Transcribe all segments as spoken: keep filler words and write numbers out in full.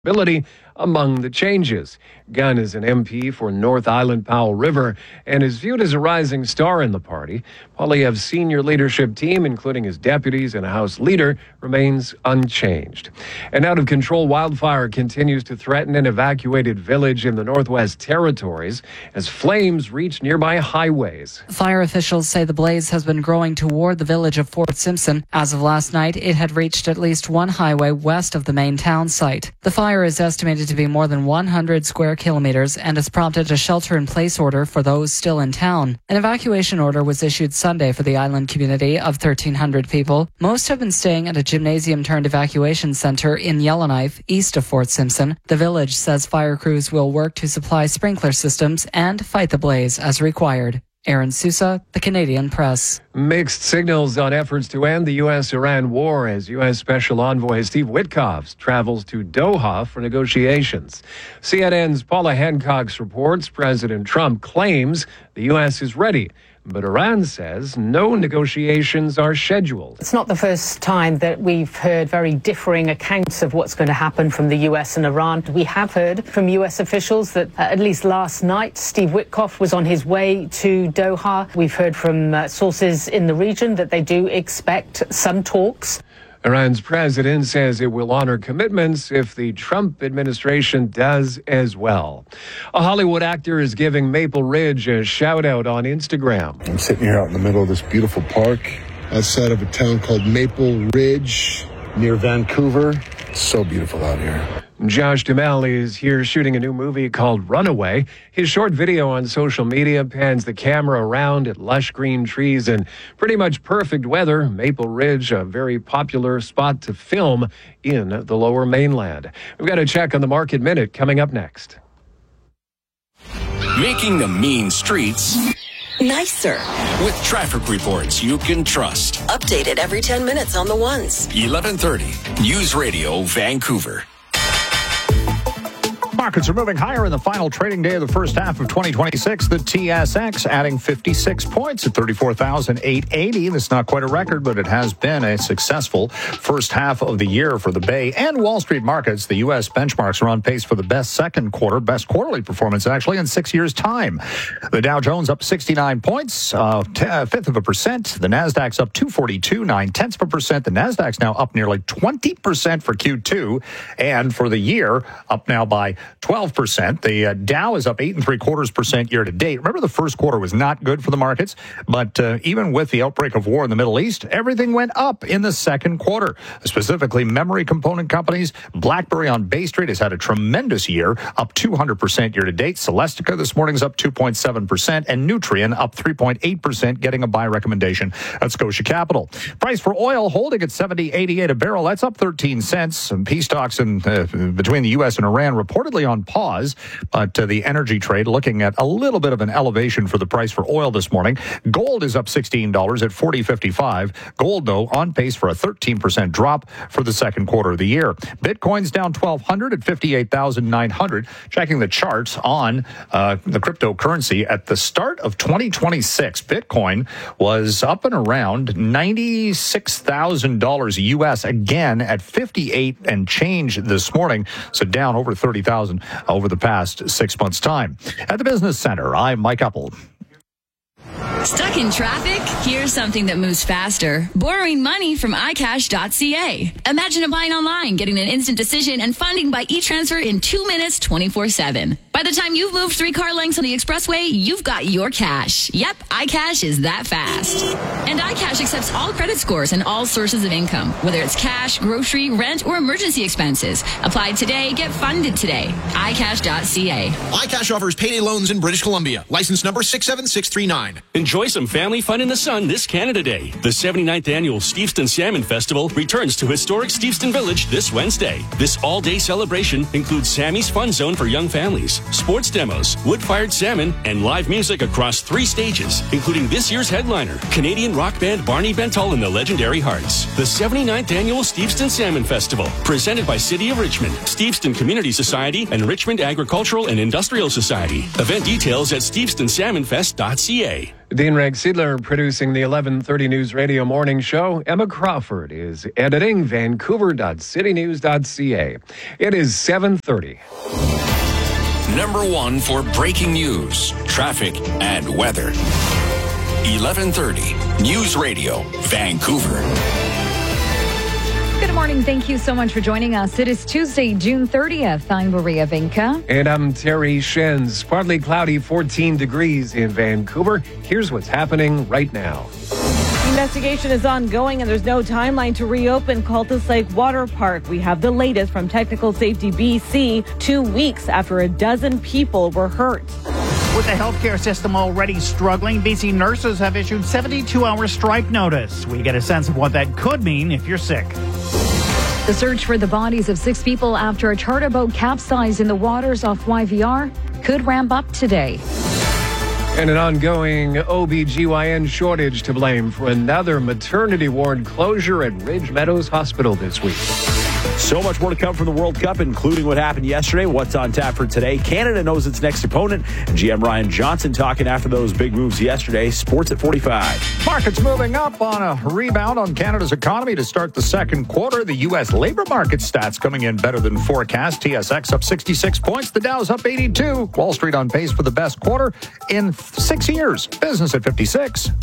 ability among the changes. Gunn is an M P for North Island Powell River and is viewed as a rising star in the party. Poilievre's senior leadership team, including his deputies and a House leader, remains unchanged. An out-of-control wildfire continues to threaten an evacuated village in the Northwest Territories as flames reach nearby highways. Fire officials say the blaze has been growing toward the village of Fort Simpson. As of last night, it had reached at least one highway west of the main town site. The fire is estimated to be more than one hundred square kilometers and has prompted a shelter-in-place order for those still in town. An evacuation order was issued Sunday for the island community of thirteen hundred people. Most have been staying at a gymnasium-turned evacuation center in Yellowknife, east of Fort Simpson. The village says fire crews will work to supply sprinkler systems and fight the blaze as required. Aaron Sousa, The Canadian Press. Mixed signals on efforts to end the U S Iran war as U S Special Envoy Steve Witkoff travels to Doha for negotiations. C N N's Paula Hancock reports President Trump claims the U S is ready, but Iran says no negotiations are scheduled. It's not the first time that we've heard very differing accounts of what's going to happen from the U S and Iran. We have heard from U S officials that uh, at least last night, Steve Witkoff was on his way to Doha. We've heard from uh, sources in the region that they do expect some talks. Iran's president says it will honor commitments if the Trump administration does as well. A Hollywood actor is giving Maple Ridge a shout-out on Instagram. I'm sitting here out in the middle of this beautiful park outside of a town called Maple Ridge near Vancouver. It's so beautiful out here. Josh Duhamel is here shooting a new movie called Runaway. His short video on social media pans the camera around at lush green trees and pretty much perfect weather. Maple Ridge, a very popular spot to film in the Lower Mainland. We've got a check on the Market Minute coming up next. Making the mean streets nicer with traffic reports you can trust. Updated every ten minutes on the ones. eleven thirty News Radio Vancouver. Markets are moving higher in the final trading day of the first half of twenty twenty-six. The T S X adding fifty-six points at thirty-four thousand eight hundred eighty. That's not quite a record, but it has been a successful first half of the year for the Bay and Wall Street markets. The U S benchmarks are on pace for the best second quarter, best quarterly performance actually in six years' time. The Dow Jones up sixty-nine points, uh, t- uh, fifth of a percent. The Nasdaq's up two forty-two, nine tenths of a percent. The Nasdaq's now up nearly twenty percent for Q two, and for the year up now by twelve percent. The uh, Dow is up eight and three quarters percent year to date. Remember, the first quarter was not good for the markets, but uh, even with the outbreak of war in the Middle East, everything went up in the second quarter. Specifically, memory component companies. BlackBerry on Bay Street has had a tremendous year, up two hundred percent year to date. Celestica this morning's up two point seven percent, and Nutrien up three point eight percent, getting a buy recommendation at Scotia Capital. Price for oil holding at seventy eighty-eight a barrel. That's up thirteen cents. Some peace talks in, uh, between the U S and Iran reportedly on pause, but uh, the energy trade looking at a little bit of an elevation for the price for oil this morning. Gold is up sixteen dollars at forty fifty-five. Gold, though, on pace for a thirteen percent drop for the second quarter of the year. Bitcoin's down twelve hundred at fifty-eight thousand nine hundred. Checking the charts on uh, the cryptocurrency at the start of twenty twenty-six, Bitcoin was up and around ninety-six thousand dollars U S again at fifty-eight and change this morning, so down over thirty thousand over the past six months' time. At the Business Center, I'm Mike Uppel. Stuck in traffic? Here's something that moves faster. Borrowing money from i cash dot c a. Imagine applying online, getting an instant decision, and funding by e-transfer in two minutes, twenty-four seven. By the time you've moved three car lengths on the expressway, you've got your cash. Yep, iCash is that fast. And iCash accepts all credit scores and all sources of income, whether it's cash, grocery, rent, or emergency expenses. Apply today, get funded today. i cash dot c a. iCash offers payday loans in British Columbia. License number six seven six three nine. Enjoy some family fun in the sun this Canada Day. The seventy-ninth Annual Steveston Salmon Festival returns to historic Steveston Village this Wednesday. This all-day celebration includes Sammy's Fun Zone for young families, sports demos, wood-fired salmon, and live music across three stages, including this year's headliner, Canadian rock band Barney Bentall and the Legendary Hearts. The seventy-ninth Annual Steveston Salmon Festival, presented by City of Richmond, Steveston Community Society, and Richmond Agricultural and Industrial Society. Event details at steveston salmon fest dot c a. Dean Rex Siedler producing the eleven thirty News Radio Morning Show. Emma Crawford is editing vancouver dot city news dot c a. It is seven thirty. Number one for breaking news, traffic, and weather. eleven thirty News Radio, Vancouver. Good morning. Thank you so much for joining us. It is Tuesday, June thirtieth. I'm Maria Vinca. And I'm Terry Shenz. Partly cloudy, fourteen degrees in Vancouver. Here's what's happening right now. The investigation is ongoing and there's no timeline to reopen Cultus Lake Water Park. We have the latest from Technical Safety B C, two weeks after a dozen people were hurt. With the healthcare system already struggling, B C nurses have issued seventy-two hour strike notice. We get a sense of what that could mean if you're sick. The search for the bodies of six people after a charter boat capsized in the waters off Y V R could ramp up today. And an ongoing O B G Y N shortage to blame for another maternity ward closure at Ridge Meadows Hospital this week. So much more to come from the World Cup, including what happened yesterday, what's on tap for today. Canada knows its next opponent, and G M Ryan Johnson talking after those big moves yesterday. Sports at forty-five. Markets moving up on a rebound on Canada's economy to start the second quarter. The U S labor market stats coming in better than forecast. T S X up sixty-six points. The Dow's up eighty-two. Wall Street on pace for the best quarter in six years. Business at fifty-six.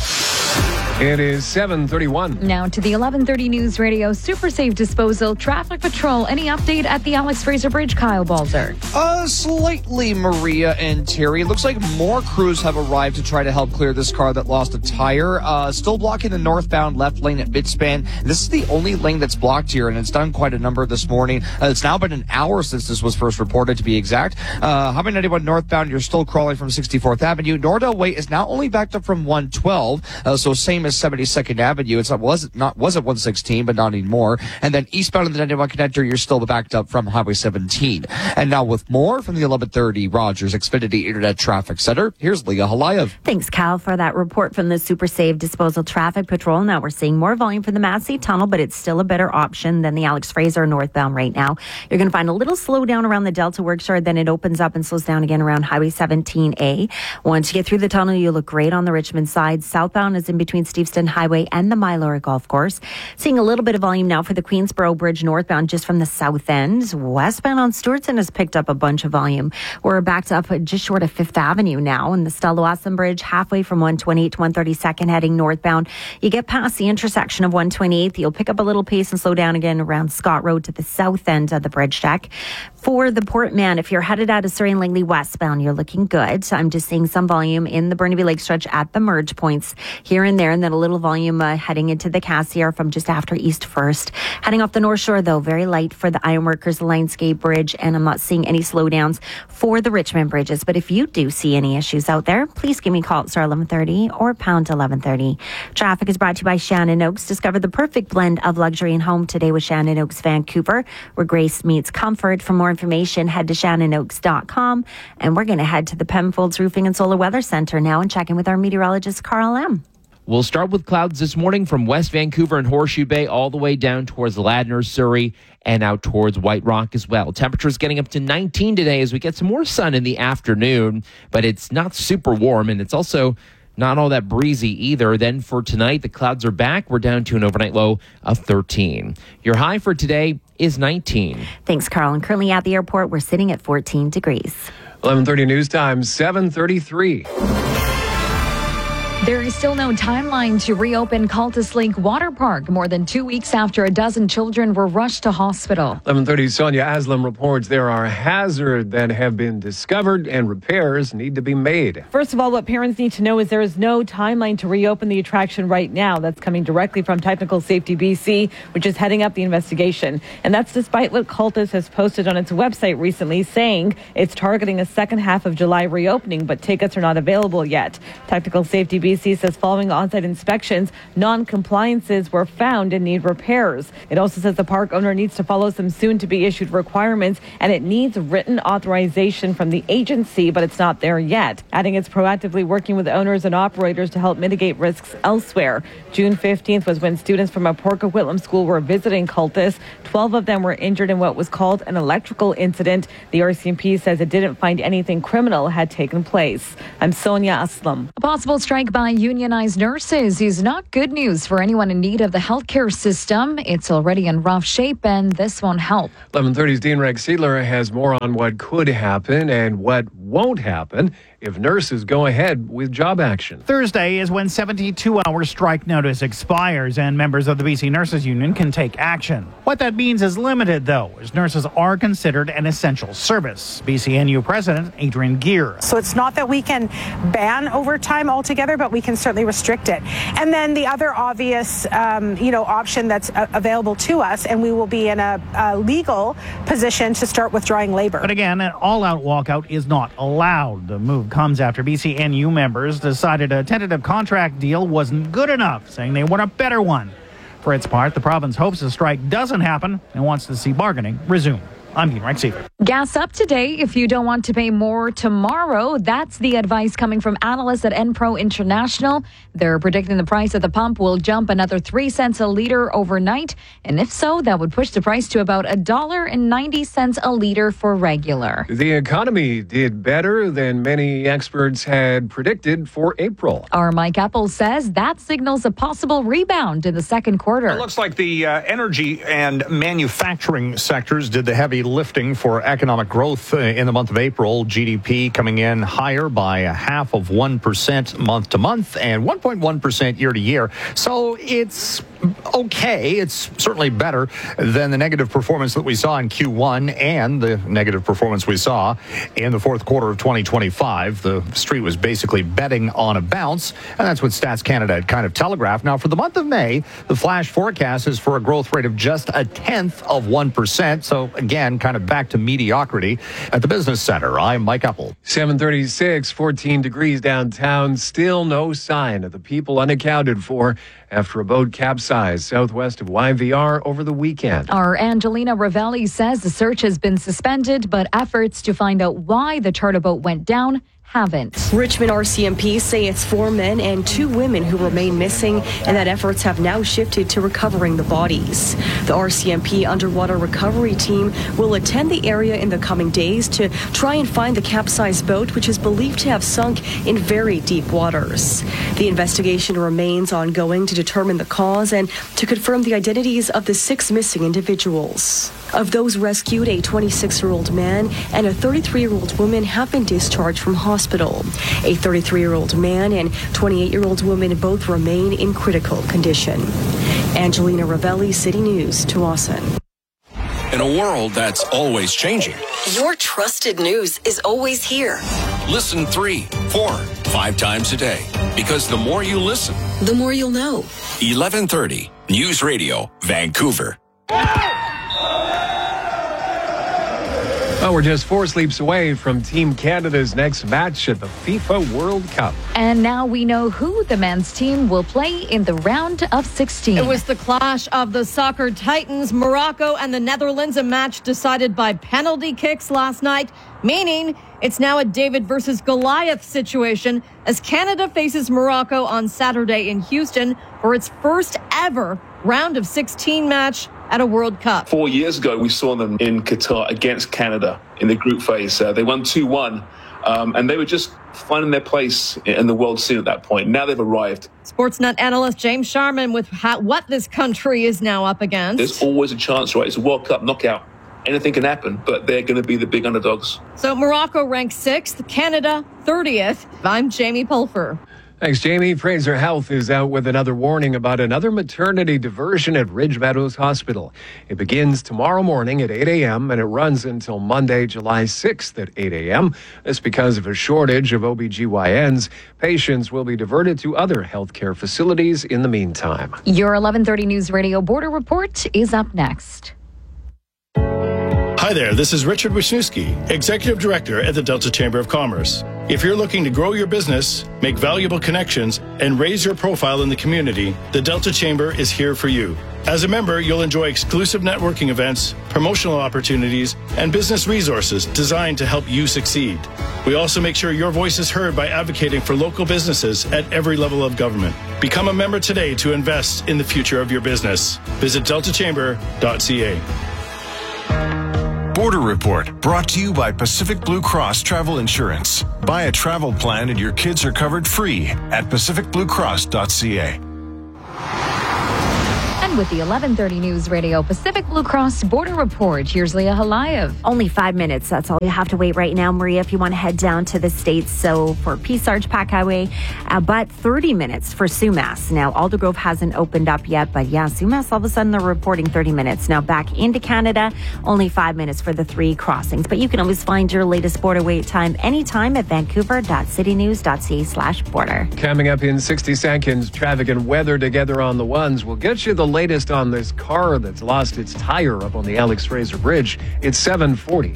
It is seven thirty-one. Now to the eleven thirty News Radio Super Safe Disposal Traffic Patrol. Any update at the Alex Fraser Bridge, Kyle Balzer? Uh, slightly, Maria and Terry. Looks like more crews have arrived to try to help clear this car that lost a tire. Uh, still blocking the northbound left lane at Midspan. This is the only lane that's blocked here, and it's done quite a number this morning. Uh, it's now been an hour since this was first reported, to be exact. Uh, Highway ninety-one northbound, you're still crawling from sixty-fourth Avenue. Nordell Way is now only backed up from one twelve, uh, so same as seventy-second Avenue. It's not was not was at one sixteen, but not anymore. And then eastbound in the ninety-one connector, you're still backed up from Highway seventeen. And now with more from the eleven thirty Rogers Xfinity Internet Traffic Center, here's Leah Halayev. Thanks, Cal, for that report from the Super Safe Disposal Traffic Patrol. Now we're seeing more volume from the Massey Tunnel, but it's still a better option than the Alex Fraser northbound right now. You're going to find a little slowdown around the Delta Workshare, then it opens up and slows down again around Highway seventeen A. Once you get through the tunnel, you look great on the Richmond side. Southbound is in between Steveston Highway and the Mylora Golf Course. Seeing a little bit of volume now for the Queensboro Bridge northbound just from the south end. Westbound on Stewartson has picked up a bunch of volume. We're backed up just short of Fifth Avenue now, and the Stella Wasson Bridge halfway from one twenty-eight to one thirty-second heading northbound. You get past the intersection of one twenty-eighth, you'll pick up a little pace and slow down again around Scott Road to the south end of the bridge deck. For the Port Mann, if you're headed out of Surrey and Langley westbound, you're looking good. I'm just seeing some volume in the Burnaby Lake stretch at the merge points here and there, and then a little volume uh, heading into the Cassiar from just after East First. Heading off the North Shore, though, very light for the Ironworkers Lionsgate Bridge, and I'm not seeing any slowdowns for the Richmond bridges. But if you do see any issues out there, please give me a call at star eleven thirty or pound eleven thirty. Traffic is brought to you by Shannon Oaks. Discover the perfect blend of luxury and home today with Shannon Oaks Vancouver, where grace meets comfort. For more information, head to shannon oaks dot com. And we're going to head to the Penfolds Roofing and Solar Weather Center now and check in with our meteorologist, Carl M. We'll start with clouds this morning from West Vancouver and Horseshoe Bay all the way down towards Ladner, Surrey, and out towards White Rock as well. Temperatures getting up to nineteen today as we get some more sun in the afternoon, but it's not super warm, and it's also not all that breezy either. Then for tonight, the clouds are back. We're down to an overnight low of thirteen. Your high for today is nineteen. Thanks, Carl. And currently at the airport, we're sitting at fourteen degrees. eleven thirty news time, seven thirty-three. There is still no timeline to reopen Cultus Lake Water Park more than two weeks after a dozen children were rushed to hospital. eleven thirty Sonia Aslam reports there are hazards that have been discovered and repairs need to be made. First of all, what parents need to know is there is no timeline to reopen the attraction right now. That's coming directly from Technical Safety B C, which is heading up the investigation. And that's despite what Cultus has posted on its website recently, saying it's targeting a second half of July reopening, but tickets are not available yet. Technical Safety B C says following on-site inspections, non-compliances were found and need repairs. It also says the park owner needs to follow some soon-to-be-issued requirements, and it needs written authorization from the agency, but it's not there yet. Adding it's proactively working with owners and operators to help mitigate risks elsewhere. June fifteenth was when students from a Port Coquitlam school were visiting Cultus. Twelve of them were injured in what was called an electrical incident. The R C M P says it didn't find anything criminal had taken place. I'm Sonia Aslam. A possible strike by by unionized nurses is not good news for anyone in need of the healthcare system. It's already in rough shape, and this won't help. eleven thirty's Dean Rex Seidler has more on what could happen and what won't happen if nurses go ahead with job action. Thursday is when seventy-two hour strike notice expires and members of the B C Nurses Union can take action. What that means is limited, though, as nurses are considered an essential service. B C N U President Adrian Gear. So it's not that we can ban overtime altogether, but we can certainly restrict it. And then the other obvious, um, you know, option that's uh, available to us, and we will be in a, a legal position to start withdrawing labor. But again, an all-out walkout is not allowed. The move comes after B C N U members decided a tentative contract deal wasn't good enough, saying they want a better one. For its part, the province hopes the strike doesn't happen and wants to see bargaining resume. I'm Dean Rex Seidler. Gas up today if you don't want to pay more tomorrow. That's the advice coming from analysts at Enpro International. They're predicting the price at the pump will jump another three cents a liter overnight. And if so, that would push the price to about one dollar and ninety cents a liter for regular. The economy did better than many experts had predicted for April. Our Mike Apple says that signals a possible rebound in the second quarter. It looks like the uh, energy and manufacturing sectors did the heavy lifting for economic growth in the month of April. G D P coming in higher by a half of one percent month to month and one point one percent year to year. So it's okay. It's certainly better than the negative performance that we saw in Q one and the negative performance we saw in the fourth quarter of twenty twenty-five. The street was basically betting on a bounce, and that's what Stats Canada had kind of telegraphed. Now, for the month of May, the flash forecast is for a growth rate of just a tenth of one percent. So again, kind of back to mediocrity at the business center. I'm Mike Apple. seven thirty-six, fourteen degrees downtown. Still no sign of the people unaccounted for after a boat capsized southwest of Y V R over the weekend. Our Angelina Ravelli says the search has been suspended, but efforts to find out why the charter boat went down haven't. Richmond R C M P say it's four men and two women who remain missing, and that efforts have now shifted to recovering the bodies. The R C M P underwater recovery team will attend the area in the coming days to try and find the capsized boat, which is believed to have sunk in very deep waters. The investigation remains ongoing to determine the cause and to confirm the identities of the six missing individuals. Of those rescued, a twenty-six-year-old man and a thirty-three-year-old woman have been discharged from hospital. A thirty-three-year-old man and twenty-eight-year-old woman both remain in critical condition. Angelina Ravelli, City News, Tuason. In a world that's always changing, Your trusted news is always here. listen three, four, five times a day. Because the more you listen, The more you'll know. eleven thirty News Radio, Vancouver. Well, we're just four sleeps away from Team Canada's next match at the FIFA World Cup. And now we know who the men's team will play in the round of sixteen. It was the clash of the soccer titans, Morocco and the Netherlands, a match decided by penalty kicks last night, meaning it's now a David versus Goliath situation as Canada faces Morocco on Saturday in Houston for its first ever round of sixteen match at a World Cup. Four years ago, we saw them in Qatar against Canada in the group phase. Uh, they won two one, um, and they were just finding their place in the world scene at that point. Now they've arrived. Sportsnet analyst James Sharman with how, what this country is now up against. There's always a chance, right? It's a World Cup knockout. Anything can happen, but they're going to be the big underdogs. So Morocco ranks sixth, Canada thirtieth. I'm Jamie Pulfer. Thanks, Jamie. Fraser Health is out with another warning about another maternity diversion at Ridge Meadows Hospital. It begins tomorrow morning at eight a.m. and it runs until Monday, July sixth at eight a.m. That's because of a shortage of O B G Y Ns. Patients will be diverted to other healthcare facilities in the meantime. Your eleven thirty News Radio Border Report is up next. Hi there, this is Richard Wisniewski, Executive Director at the Delta Chamber of Commerce. If you're looking to grow your business, make valuable connections, and raise your profile in the community, the Delta Chamber is here for you. As a member, you'll enjoy exclusive networking events, promotional opportunities, and business resources designed to help you succeed. We also make sure your voice is heard by advocating for local businesses at every level of government. Become a member today to invest in the future of your business. Visit delta chamber dot c a. Border Report, brought to you by Pacific Blue Cross Travel Insurance. Buy a travel plan and your kids are covered free at pacific blue cross dot c a. And with the eleven thirty News Radio Pacific Blue Cross Border Report, here's Leah Halayev. Only five minutes. That's all you have to wait right now, Maria, if you want to head down to the States. So for Peace Arch Pack Highway, uh, but thirty minutes for Sumas. Now, Aldergrove hasn't opened up yet, but yeah, Sumas, all of a sudden they're reporting thirty minutes. Now back into Canada, only five minutes for the three crossings. But you can always find your latest border wait time anytime at vancouver dot city news dot c a slash border. Coming up in sixty seconds, traffic and weather together on the ones. We'll get you the latest on this car that's lost its tire up on the Alex Fraser Bridge. It's seven forty.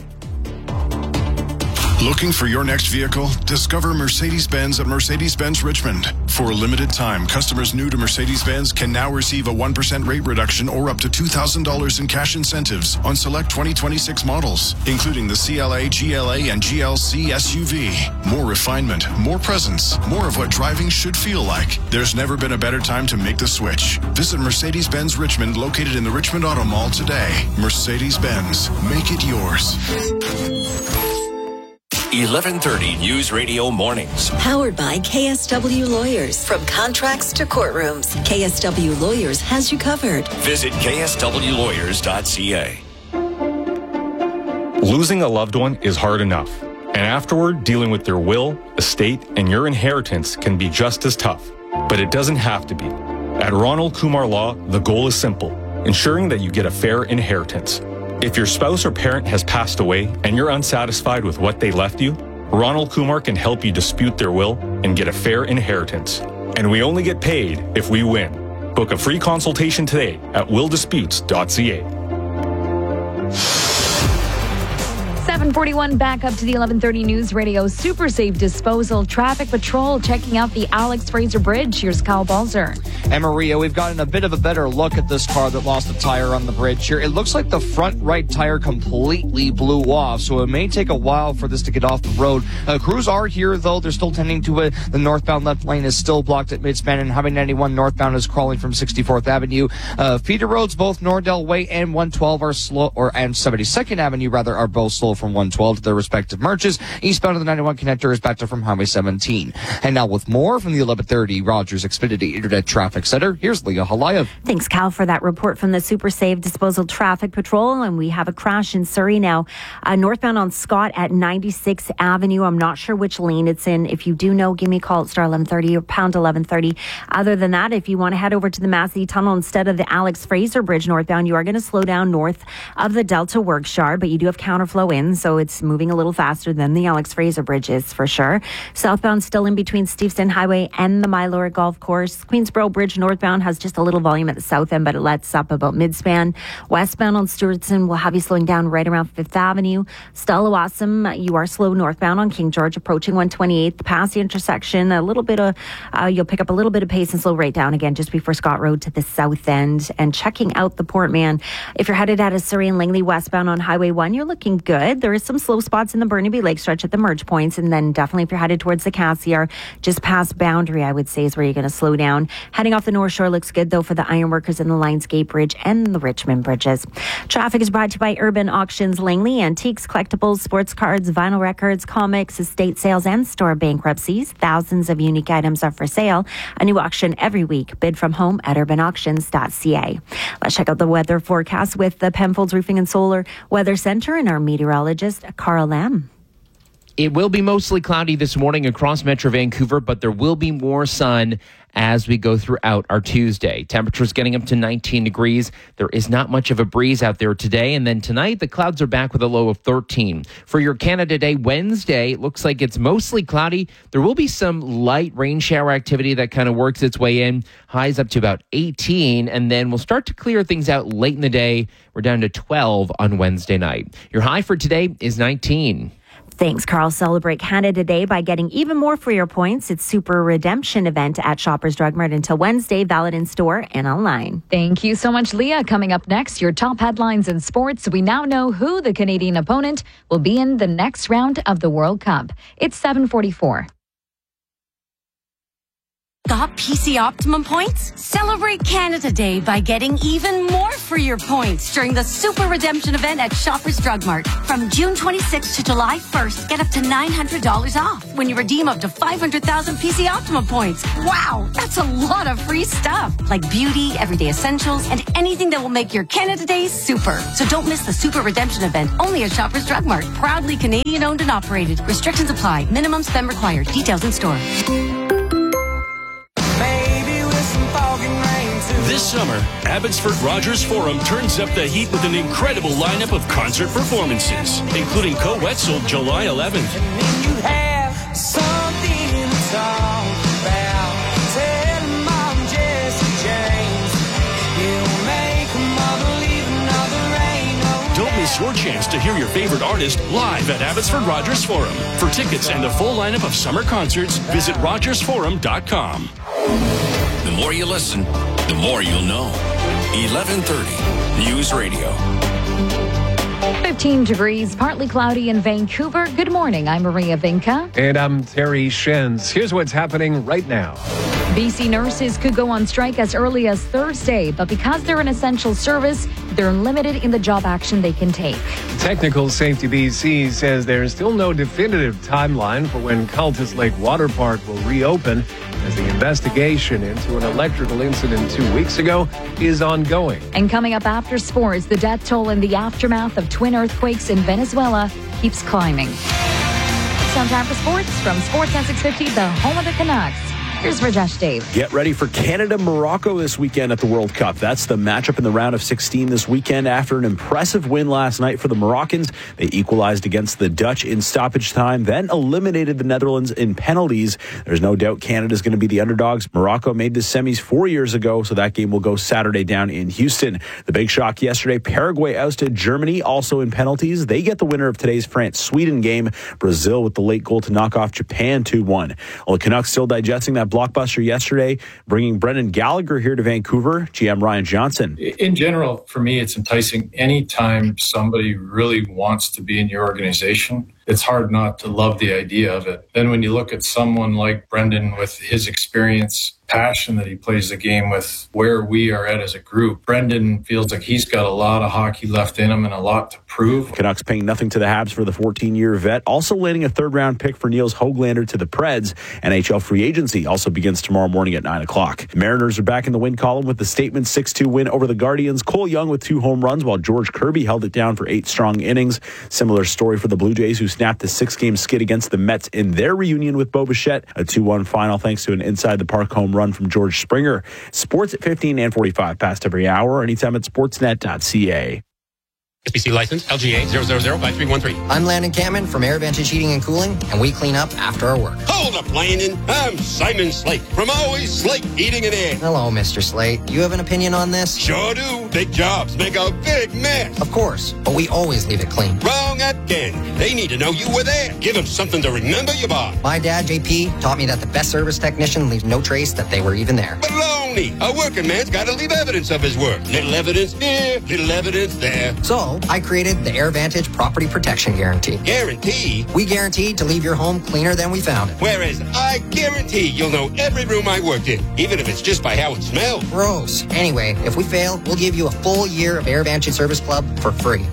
Looking for your next vehicle? Discover Mercedes-Benz at Mercedes-Benz Richmond. For a limited time, customers new to Mercedes-Benz can now receive a one percent rate reduction or up to two thousand dollars in cash incentives on select twenty twenty-six models, including the C L A, G L A, and G L C S U V. More refinement, more presence, more of what driving should feel like. There's never been a better time to make the switch. Visit Mercedes-Benz Richmond, located in the Richmond Auto Mall today. Mercedes-Benz, make it yours. eleven thirty News Radio Mornings. Powered by K S W Lawyers. From contracts to courtrooms, K S W Lawyers has you covered. Visit k s w lawyers dot c a. Losing a loved one is hard enough. And afterward, dealing with their will, estate, and your inheritance can be just as tough. But it doesn't have to be. At Ronald Kumar Law, the goal is simple: ensuring that you get a fair inheritance. If your spouse or parent has passed away and you're unsatisfied with what they left you, Ronald Kumar can help you dispute their will and get a fair inheritance. And we only get paid if we win. Book a free consultation today at will disputes dot c a. seven forty-one, back up to the eleven thirty News Radio Super Safe Disposal Traffic Patrol, checking out the Alex Fraser Bridge. Here's Kyle Balzer. And Maria, we've gotten a bit of a better look at this car that lost a tire on the bridge here. It looks like the front right tire completely blew off, so it may take a while for this to get off the road. Uh, crews are here, though. They're still tending to it. The northbound left lane is still blocked at midspan, and Highway ninety-one northbound is crawling from sixty-fourth Avenue. Uh, feeder roads, both Nordell Way and one twelve are slow, or and seventy-second Avenue, rather, are both slow from one twelve to their respective merges. Eastbound of the ninety-one connector is backed up from Highway seventeen. And now with more from the eleven thirty Rogers Xfinity Internet Traffic Center, here's Leah Halayev. Thanks, Cal, for that report from the Super Safe Disposal Traffic Patrol. And we have a crash in Surrey now, uh, northbound on Scott at ninety-sixth Avenue. I'm not sure which lane it's in. If you do know, give me a call at star eleven thirty or pound eleven thirty. Other than that, if you want to head over to the Massey Tunnel instead of the Alex Fraser Bridge northbound, you are going to slow down north of the Delta Works Yard, but you do have counterflow in, so it's moving a little faster than the Alex Fraser Bridge is for sure. Southbound still in between Steveston Highway and the Mylor Golf Course. Queensboro Bridge northbound has just a little volume at the south end, but it lets up about midspan. Westbound on Stewartson will have you slowing down right around fifth Avenue. Stella-Wassam, you are slow northbound on King George, approaching one twenty-eighth, past the intersection. A little bit of, uh, you'll pick up a little bit of pace and slow right down again just before Scott Road to the south end. And checking out the Port Man, if you're headed out of Surrey and Langley westbound on Highway one, you're looking good. There is some slow spots in the Burnaby Lake stretch at the merge points, and then definitely if you're headed towards the Cassiar, just past Boundary, I would say, is where you're going to slow down. Heading off the North Shore looks good, though, for the Ironworkers and the Lionsgate Bridge and the Richmond bridges. Traffic is brought to you by Urban Auctions, Langley. Antiques, collectibles, sports cards, vinyl records, comics, estate sales, and store bankruptcies. Thousands of unique items are for sale. A new auction every week. Bid from home at urban auctions dot c a. Let's check out the weather forecast with the Penfolds Roofing and Solar Weather Center and our meteorologist, Carl Lamb. It will be mostly cloudy this morning across Metro Vancouver, but there will be more sun as we go throughout our Tuesday. Temperatures getting up to nineteen degrees. There is not much of a breeze out there today. And then tonight, the clouds are back with a low of thirteen. For your Canada Day Wednesday, it looks like it's mostly cloudy. There will be some light rain shower activity that kind of works its way in. Highs up to about eighteen. And then we'll start to clear things out late in the day. We're down to twelve on Wednesday night. Your high for today is nineteen. Thanks, Carl. Celebrate Canada Day by getting even more for your points. It's Super Redemption event at Shoppers Drug Mart until Wednesday, valid in store and online. Thank you so much, Leah. Coming up next, your top headlines in sports. We now know who the Canadian opponent will be in the next round of the World Cup. It's seven forty-four. Got P C Optimum points? Celebrate Canada Day by getting even more for your points during the Super Redemption event at Shoppers Drug Mart. From June twenty-sixth to July first, get up to nine hundred dollars off when you redeem up to five hundred thousand P C Optimum points. Wow, that's a lot of free stuff, like beauty, everyday essentials, and anything that will make your Canada Day super. So don't miss the Super Redemption event, only at Shoppers Drug Mart. Proudly Canadian owned and operated. Restrictions apply. Minimum spend required. Details in store. This summer, Abbotsford Rogers Forum turns up the heat with an incredible lineup of concert performances, including Co-Wetzel July eleventh. Don't miss your chance to hear your favorite artist live at Abbotsford Rogers Forum. For tickets and a full lineup of summer concerts, visit rogers forum dot com. The more you listen, the more you'll know. eleven thirty News Radio. fifteen degrees, partly cloudy in Vancouver. Good morning. I'm Maria Vinca. And I'm Terry Shens. Here's what's happening right now. B C nurses could go on strike as early as Thursday, but because they're an essential service, they're limited in the job action they can take. Technical Safety B C says there's still no definitive timeline for when Cultus Lake Water Park will reopen, as the investigation into an electrical incident two weeks ago is ongoing. And coming up after sports, the death toll in the aftermath of twin earthquakes in Venezuela keeps climbing. It's now time for sports from Sportsnet six fifty, the home of the Canucks. Here's Rajesh Dave. Get ready for Canada-Morocco this weekend at the World Cup. That's the matchup in the round of sixteen this weekend. After an impressive win last night for the Moroccans, they equalized against the Dutch in stoppage time, then eliminated the Netherlands in penalties. There's no doubt Canada's going to be the underdogs. Morocco made the semis four years ago, so that game will go Saturday down in Houston. The big shock yesterday, Paraguay ousted Germany, also in penalties. They get the winner of today's France-Sweden game. Brazil with the late goal to knock off Japan two one. Well, the Canucks still digesting that blockbuster yesterday, bringing Brendan Gallagher here to Vancouver. G M Ryan Johnson. In general, for me, it's enticing. Anytime somebody really wants to be in your organization, it's hard not to love the idea of it. Then when you look at someone like Brendan with his experience, passion that he plays the game with, where we are at as a group, Brendan feels like he's got a lot of hockey left in him and a lot to prove. Canucks paying nothing to the Habs for the fourteen-year vet, also landing a third-round pick for Niels Höglander to the Preds. N H L free agency also begins tomorrow morning at nine o'clock. Mariners are back in the win column with the statement six two win over the Guardians. Cole Young with two home runs, while George Kirby held it down for eight strong innings. Similar story for the Blue Jays, who snapped a six-game skid against the Mets in their reunion with Bo Bichette. A two one final thanks to an inside-the-park home run from George Springer. Sports at fifteen and forty-five past every hour, anytime at sportsnet dot c a. S B C license L G A zero zero zero five three one three. I'm Landon Cameron from AirVantage Heating and Cooling, and we clean up after our work. Hold up, Landon. I'm Simon Slate from Always Slate Heating and Air. Hello, Mister Slate. You have an opinion on this? Sure do. Big jobs make a big mess. Of course, but we always leave it clean. Wrong again. They need to know you were there. Give them something to remember you by. My dad, J P, taught me that the best service technician leaves no trace that they were even there. Baloney. A working man's got to leave evidence of his work. Little evidence here, little evidence there. So, I created the AirVantage Property Protection Guarantee. Guarantee? We guarantee to leave your home cleaner than we found it. Whereas I guarantee you'll know every room I worked in, even if it's just by how it smells. Gross. Anyway, if we fail, we'll give you a full year of AirVantage Service Club for free.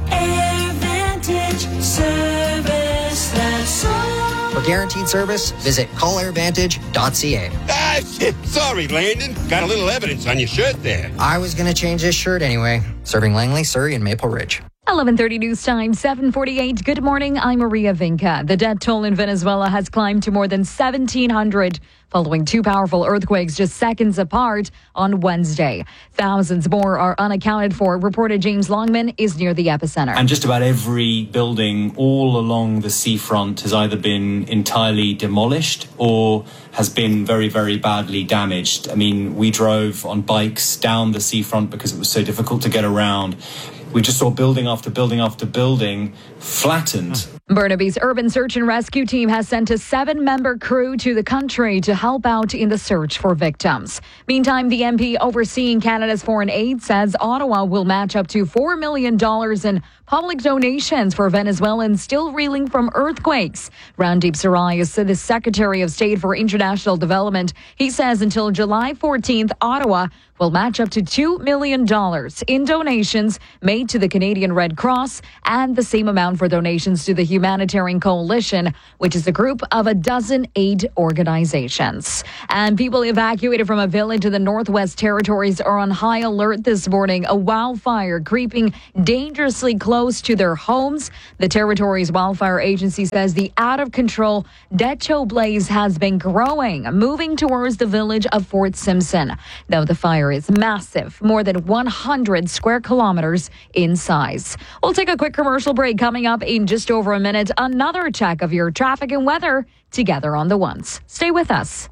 AirVantage Service, that's all. For guaranteed service, visit call air vantage dot c a. Ah, shit. Sorry, Landon. Got a little evidence on your shirt there. I was going to change this shirt anyway. Serving Langley, Surrey, and Maple Ridge. eleven thirty news time, seven forty-eight. Good morning. I'm Maria Vinca. The death toll in Venezuela has climbed to more than seventeen hundred following two powerful earthquakes just seconds apart on Wednesday. Thousands more are unaccounted for. Reporter James Longman is near the epicenter. And just about every building all along the seafront has either been entirely demolished or has been very, very badly damaged. I mean, we drove on bikes down the seafront because it was so difficult to get around. we just saw building after building after building flattened. Burnaby's Urban Search and Rescue Team has sent a seven-member crew to the country to help out in the search for victims. Meantime, the M P overseeing Canada's foreign aid says Ottawa will match up to four million dollars in public donations for Venezuelans still reeling from earthquakes. Randeep Sarai is the Secretary of State for International Development. He says until July fourteenth, Ottawa will match up to two million dollars in donations made to the Canadian Red Cross and the same amount for donations to the Humanitarian Coalition, which is a group of a dozen aid organizations. And people evacuated from a village in the Northwest Territories are on high alert this morning. A wildfire creeping dangerously close to their homes. The Territories Wildfire Agency says the out-of-control Decho blaze has been growing, moving towards the village of Fort Simpson. Now, the fire is massive, more than one hundred square kilometers in size. We'll take a quick commercial break. Coming up in just over a minute, another check of your traffic and weather together on The Ones. Stay with us.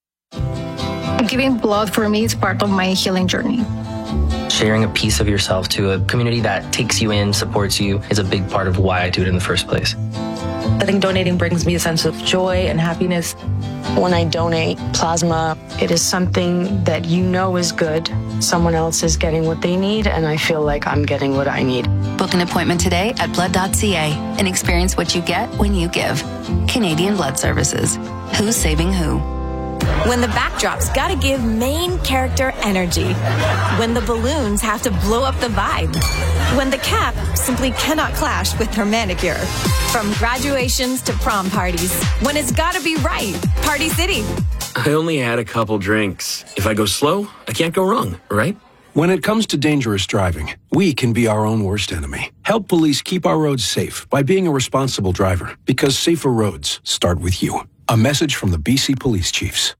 Giving blood for me is part of my healing journey. Sharing a piece of yourself to a community that takes you in, supports you, is a big part of why I do it in the first place. I think donating brings me a sense of joy and happiness. When I donate plasma, it is something that you know is good. Someone else is getting what they need, and I feel like I'm getting what I need. Book an appointment today at blood dot c a and experience what you get when you give. Canadian Blood Services. Who's saving who? When the backdrop's gotta give main character energy. When the balloons have to blow up the vibe. When the cap simply cannot clash with her manicure. From graduations to prom parties. When it's gotta be right. Party City. I only had a couple drinks. If I go slow, I can't go wrong, right? When it comes to dangerous driving, we can be our own worst enemy. Help police keep our roads safe by being a responsible driver, because safer roads start with you. A message from the B C Police Chiefs.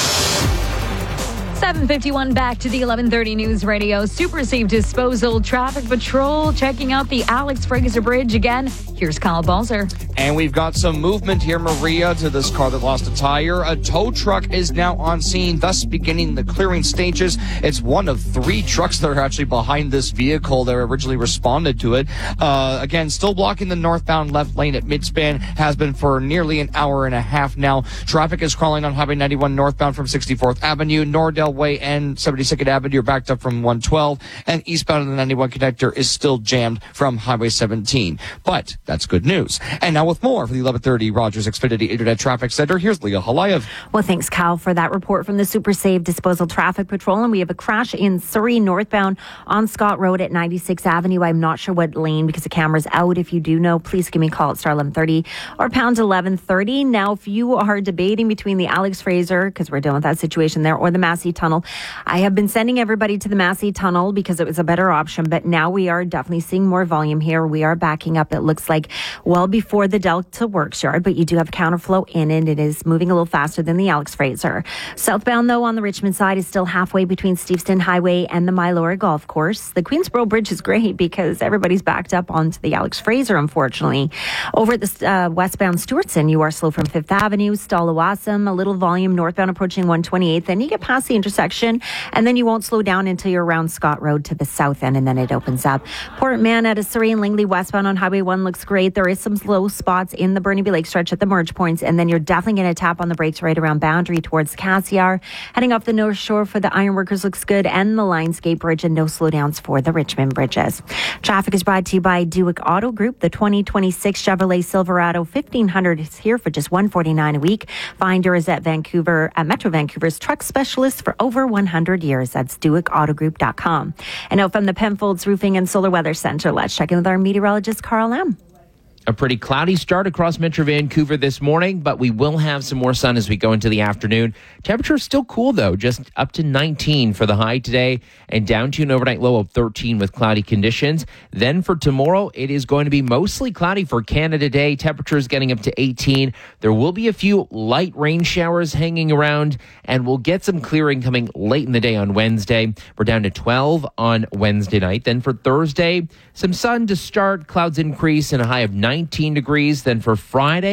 seven fifty-one back to the eleven thirty News Radio. Super Safe Disposal Traffic Patrol checking out the Alex Fraser Bridge again. Here's Kyle Balzer. And we've got some movement here, Maria, to this car that lost a tire. A tow truck is now on scene, thus beginning the clearing stages. It's one of three trucks that are actually behind this vehicle that originally responded to it. Uh, again, still blocking the northbound left lane at Midspan, has been for nearly an hour and a half now. Traffic is crawling on Highway ninety-one northbound from sixty-fourth Avenue. Nordell Way and seventy-second Avenue are backed up from one twelve, and eastbound on the ninety-one connector is still jammed from Highway seventeen. But that's good news. And now with more for the eleven thirty Rogers Xfinity Internet Traffic Center, here's Leah Halayev. Well, thanks, Kyle, for that report from the Super Safe Disposal Traffic Patrol. And we have a crash in Surrey northbound on Scott Road at ninety-sixth Avenue. I'm not sure what lane because the camera's out. If you do know, please give me a call at star eleven thirty or pound eleven thirty. Now, if you are debating between the Alex Fraser, because we're dealing with that situation there, or the Massey Tunnel, I have been sending everybody to the Massey Tunnel because it was a better option, but now we are definitely seeing more volume here. We are backing up, it looks like, well before the Delta Works Yard, but you do have counterflow in and it is moving a little faster than the Alex Fraser. Southbound, though, on the Richmond side is still halfway between Steveston Highway and the Mylora Golf Course. The Queensboro Bridge is great because everybody's backed up onto the Alex Fraser, unfortunately. Over at the uh, westbound Stewartson, you are slow from fifth Avenue, Stallawasam, a little volume northbound approaching one twenty-eighth, then you get past the intersection, and then you won't slow down until you're around Scott Road to the south end, and then it opens up. Port Mann at a Surrey and Langley westbound on Highway one looks great. There is some slow spots in the Burnaby Lake stretch at the merge points, and then you're definitely going to tap on the brakes right around Boundary towards Cassiar. Heading off the North Shore for the Ironworkers looks good, and the Lionsgate Bridge, and no slowdowns for the Richmond bridges. Traffic is brought to you by Duick Auto Group. The twenty twenty-six Chevrolet Silverado fifteen hundred is here for just one hundred forty-nine dollars a week. Find yours at Vancouver, at Metro Vancouver's truck specialist for over one hundred years. That's Duick Auto Group dot com. And now from the Penfolds Roofing and Solar Weather Center, let's check in with our meteorologist, Carl M. A pretty cloudy start across Metro Vancouver this morning, but we will have some more sun as we go into the afternoon. Temperature is still cool, though, just up to nineteen for the high today and down to an overnight low of thirteen with cloudy conditions. Then for tomorrow, it is going to be mostly cloudy for Canada Day. Temperatures getting up to eighteen. There will be a few light rain showers hanging around, and we'll get some clearing coming late in the day on Wednesday. We're down to twelve on Wednesday night. Then for Thursday, some sun to start, clouds increase, and a high of nineteen degrees. Then for Friday,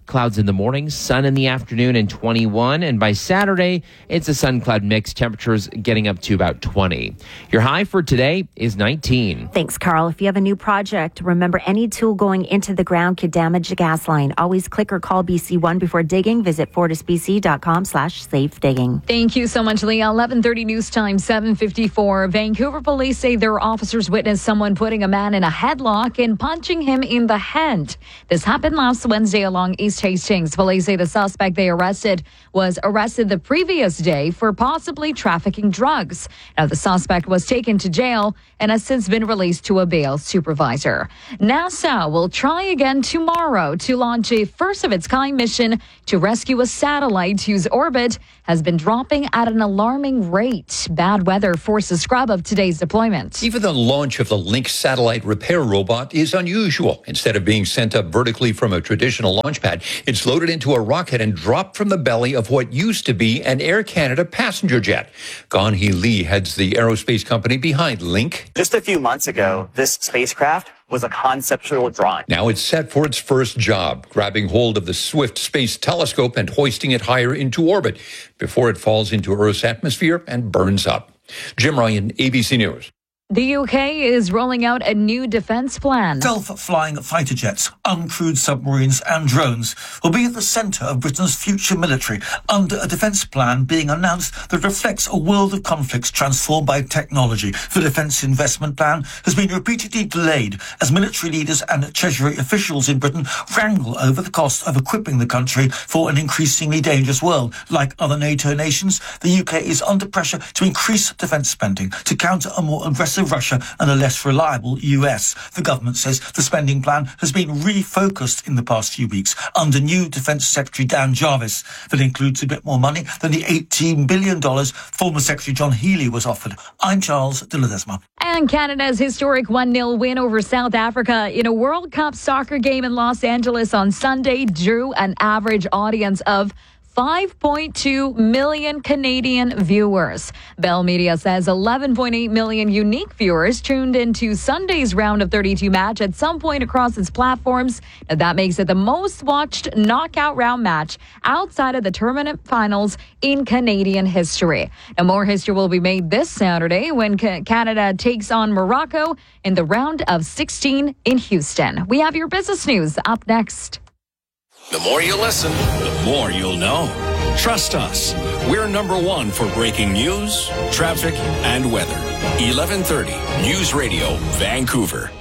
Clouds in the morning, sun in the afternoon, and twenty-one. And by Saturday, it's a sun-cloud mix. Temperatures getting up to about twenty. Your high for today is nineteen. Thanks, Carl. If you have a new project, remember any tool going into the ground could damage the gas line. Always click or call B C one before digging. Visit fortisbc.com slash safe digging. Thank you so much, Leah. eleven thirty news time, seven fifty-four. Vancouver police say their officers witnessed someone putting a man in a headlock and punching him in the head. This happened last Wednesday along East Hastings. Police say the suspect they arrested was arrested the previous day for possibly trafficking drugs. Now, the suspect was taken to jail and has since been released to a bail supervisor. NASA will try again tomorrow to launch a first-of-its-kind mission to rescue a satellite whose orbit has been dropping at an alarming rate. Bad weather forced a scrub of today's deployment. Even the launch of the Lynx satellite repair robot is unusual. Instead of being sent up vertically from a traditional launch pad, it's loaded into a rocket and dropped from the belly of what used to be an Air Canada passenger jet. Gan Hee Lee heads the aerospace company behind Link. Just a few months ago, this spacecraft was a conceptual drawing. Now it's set for its first job, grabbing hold of the Swift Space Telescope and hoisting it higher into orbit before it falls into Earth's atmosphere and burns up. Jim Ryan, A B C News. The U K is rolling out a new defence plan. Self-flying fighter jets, uncrewed submarines and drones will be at the centre of Britain's future military under a defence plan being announced that reflects a world of conflicts transformed by technology. The defence investment plan has been repeatedly delayed as military leaders and Treasury officials in Britain wrangle over the cost of equipping the country for an increasingly dangerous world. Like other NATO nations, the U K is under pressure to increase defence spending to counter a more aggressive Russia and a less reliable U S. The government says the spending plan has been refocused in the past few weeks under new Defence Secretary Dan Jarvis. That includes a bit more money than the eighteen billion dollars former Secretary John Healey was offered. I'm Charles de Ledesma. And Canada's historic one nil win over South Africa in a World Cup soccer game in Los Angeles on Sunday drew an average audience of five point two million Canadian viewers. Bell Media says eleven point eight million unique viewers tuned into Sunday's round of thirty-two match at some point across its platforms. Now, that makes it the most watched knockout round match outside of the tournament finals in Canadian history. Now, more history will be made this Saturday when Canada takes on Morocco in the round of sixteen in Houston. We have your business news up next. The more you listen, the more you'll know. Trust us. We're number one for breaking news, traffic, and weather. eleven thirty News Radio, Vancouver.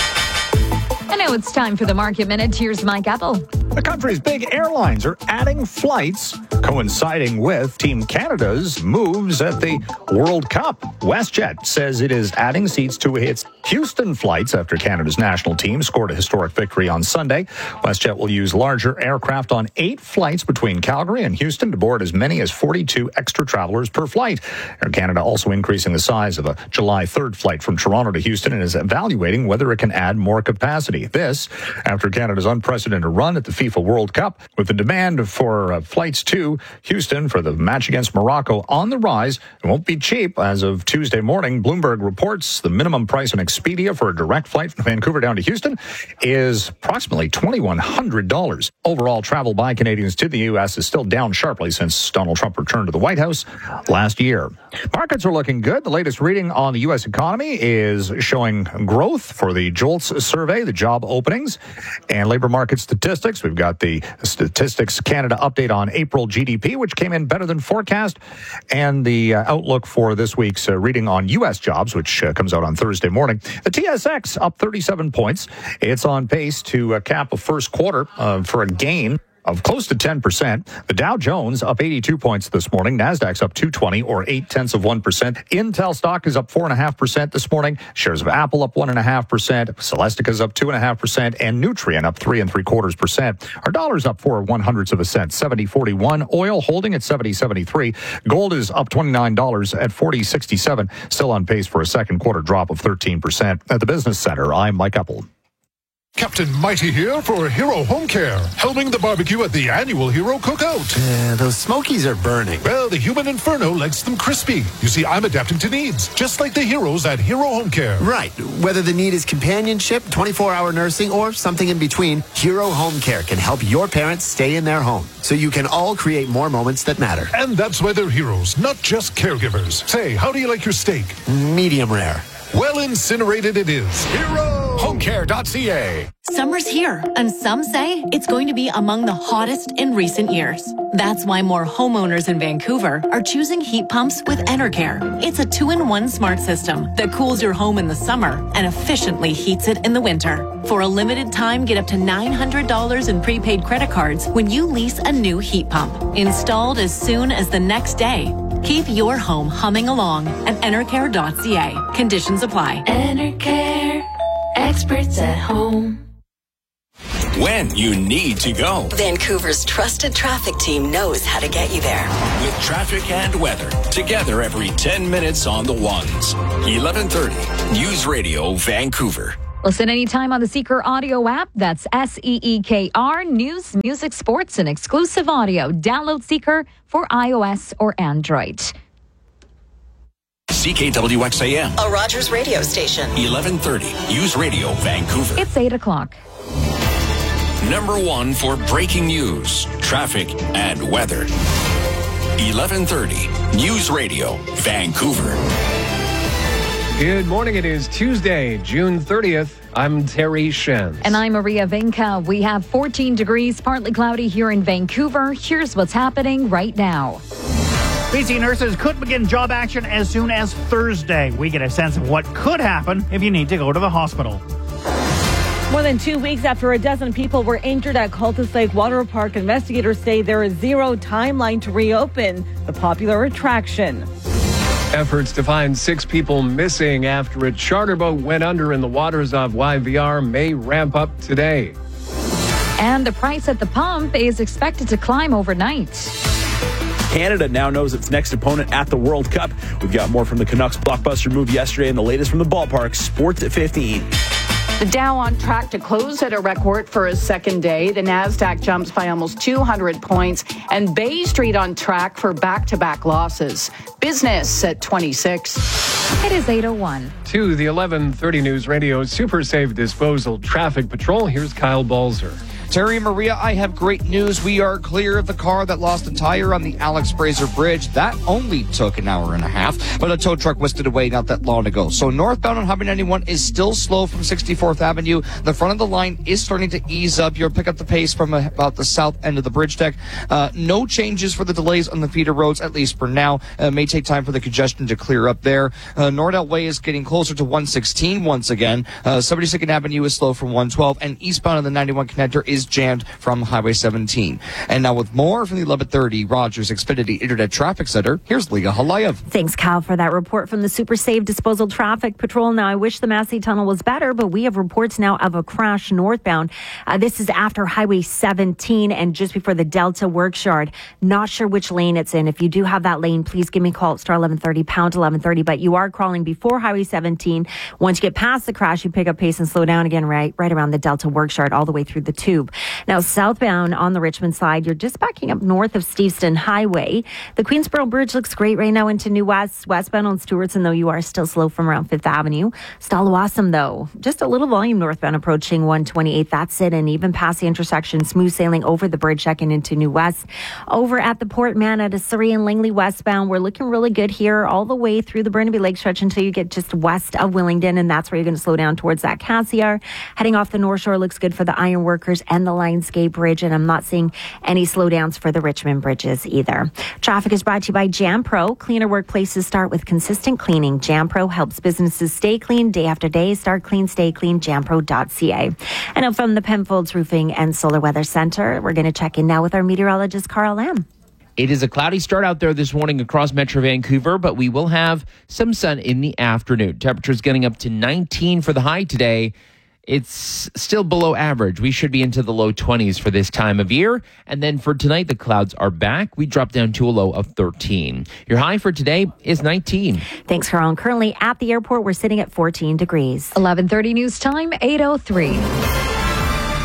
And now it's time for the Market Minute. Here's Mike Apple. The country's big airlines are adding flights, coinciding with Team Canada's moves at the World Cup. WestJet says it is adding seats to its Houston flights after Canada's national team scored a historic victory on Sunday. WestJet will use larger aircraft on eight flights between Calgary and Houston to board as many as forty-two extra travelers per flight. Air Canada also increasing the size of a July third flight from Toronto to Houston and is evaluating whether it can add more capacity. This after Canada's unprecedented run at the FIFA World Cup, with the demand for uh, flights to Houston for the match against Morocco on the rise. It won't be cheap. As of Tuesday morning, Bloomberg reports the minimum price on Expedia for a direct flight from Vancouver down to Houston is approximately twenty-one hundred dollars. Overall, travel by Canadians to the U S is still down sharply since Donald Trump returned to the White House last year. Markets are looking good. The latest reading on the U S economy is showing growth for the JOLTS survey, the job openings, and labor market statistics. We've got the Statistics Canada update on April G D P, which came in better than forecast, and the uh, outlook for this week's uh, reading on U S jobs, which uh, comes out on Thursday morning. The T S X up thirty-seven points. It's on pace to uh, cap a first quarter uh, for a gain of close to ten percent. The Dow Jones up eighty-two points this morning. Nasdaq's up two twenty or eight tenths of one percent. Intel stock is up four and a half percent this morning. Shares of Apple up one and a half percent. Celestica's up two and a half percent, and Nutrien up three and three quarters percent. Our dollar's up four one hundredths of a cent, seventy forty-one. Oil holding at seventy seventy-three. Gold is up twenty-nine dollars at forty sixty-seven. Still on pace for a second quarter drop of thirteen percent. At the Business Center, I'm Mike Apple. Captain Mighty here for Hero Home Care, helming the barbecue at the annual Hero Cookout. Yeah, those smokies are burning. Well, the human inferno likes them crispy. You see, I'm adapting to needs, just like the heroes at Hero Home Care. Right. Whether the need is companionship, twenty-four hour nursing, or something in between, Hero Home Care can help your parents stay in their home, so you can all create more moments that matter. And that's why they're heroes, not just caregivers. Say, how do you like your steak? Medium rare. Well, incinerated it is. Hero Home Care dot C A. Summer's here, and some say it's going to be among the hottest in recent years. That's why more homeowners in Vancouver are choosing heat pumps with Enercare. It's a two-in-one smart system that cools your home in the summer and efficiently heats it in the winter. For a limited time, get up to nine hundred dollars in prepaid credit cards when you lease a new heat pump. Installed as soon as the next day. Keep your home humming along at Enercare dot C A. Conditions apply. Enercare, experts at home. When you need to go. Vancouver's trusted traffic team knows how to get you there. With traffic and weather, together every ten minutes on the ones. eleven thirty, News Radio, Vancouver. Listen anytime on the Seeker audio app. That's S E E K R. News, music, sports, and exclusive audio. Download Seeker for iOS or Android. C K W X A M. A Rogers radio station. eleven thirty, News Radio, Vancouver. It's eight o'clock. Number one for breaking news, traffic, and weather. eleven thirty, News Radio, Vancouver. Good morning. It is Tuesday, June thirtieth. I'm Terry Shen. And I'm Maria Vinca. We have fourteen degrees, partly cloudy here in Vancouver. Here's what's happening right now. B C nurses could begin job action as soon as Thursday. We get a sense of what could happen if you need to go to the hospital. More than two weeks after a dozen people were injured at Cultus Lake Water Park, investigators say there is zero timeline to reopen the popular attraction. Efforts to find six people missing after a charter boat went under in the waters of Y V R may ramp up today. And the price at the pump is expected to climb overnight. Canada now knows its next opponent at the World Cup. We've got more from the Canucks blockbuster move yesterday and the latest from the ballpark. Sports at fifteen. The Dow on track to close at a record for a second day. The Nasdaq jumps by almost two hundred points, and Bay Street on track for back-to-back losses. Business at twenty-six. It is eight oh one. To the eleven thirty News Radio Super Safe Disposal Traffic Patrol, here's Kyle Balzer. Terry and Maria, I have great news. We are clear of the car that lost a tire on the Alex Fraser Bridge. That only took an hour and a half, but a tow truck whisked it away not that long ago. So northbound on Highway ninety-one is still slow from sixty-fourth Avenue. The front of the line is starting to ease up. You'll pick up the pace from about the south end of the bridge deck. Uh, no changes for the delays on the feeder roads, at least for now. Uh, it may take time for the congestion to clear up there. Uh, Nordell Way is getting closer to one sixteen once again. Uh, seventy-second Avenue is slow from one twelve, and eastbound on the ninety-one connector is jammed from Highway seventeen. And now with more from the eleven thirty Rogers Xfinity Internet Traffic Center, here's Leah Halayev. Thanks, Kyle, for that report from the Super Safe Disposal Traffic Patrol. Now, I wish the Massey Tunnel was better, but we have reports now of a crash northbound. Uh, this is after Highway seventeen and just before the Delta Works Yard. Not sure which lane it's in. If you do have that lane, please give me a call at star eleven thirty, pound eleven thirty. But you are crawling before Highway seventeen. Once you get past the crash, you pick up pace and slow down again right, right around the Delta Works Yard all the way through the tube. Now, southbound on the Richmond side, you're just backing up north of Steveston Highway. The Queensboro Bridge looks great right now into New West. Westbound on Stewartson, though, you are still slow from around fifth Avenue. Stallawasam, though, just a little volume northbound approaching one twenty-eight. That's it. And even past the intersection, smooth sailing over the bridge checking into New West. Over at the Port Manor to Surrey and Langley westbound, we're looking really good here all the way through the Burnaby Lake stretch until you get just west of Willingdon, and that's where you're going to slow down towards that Cassiar. Heading off the North Shore looks good for the Ironworkers and the Lionsgate Bridge, and I'm not seeing any slowdowns for the Richmond bridges either. Traffic is brought to you by Jam Pro. Cleaner workplaces start with consistent cleaning. Jam Pro helps businesses stay clean day after day. Start clean, stay clean, jam pro dot c a. And now from the Penfolds Roofing and Solar Weather Center, we're going to check in now with our meteorologist, Carl Lamb. It is a cloudy start out there this morning across Metro Vancouver, but we will have some sun in the afternoon. Temperatures getting up to nineteen for the high today. It's still below average. We should be into the low twenties for this time of year. And then for tonight, the clouds are back. We drop down to a low of thirteen. Your high for today is nineteen. Thanks, Carl. Currently at the airport, we're sitting at fourteen degrees. eleven thirty news time, eight oh three.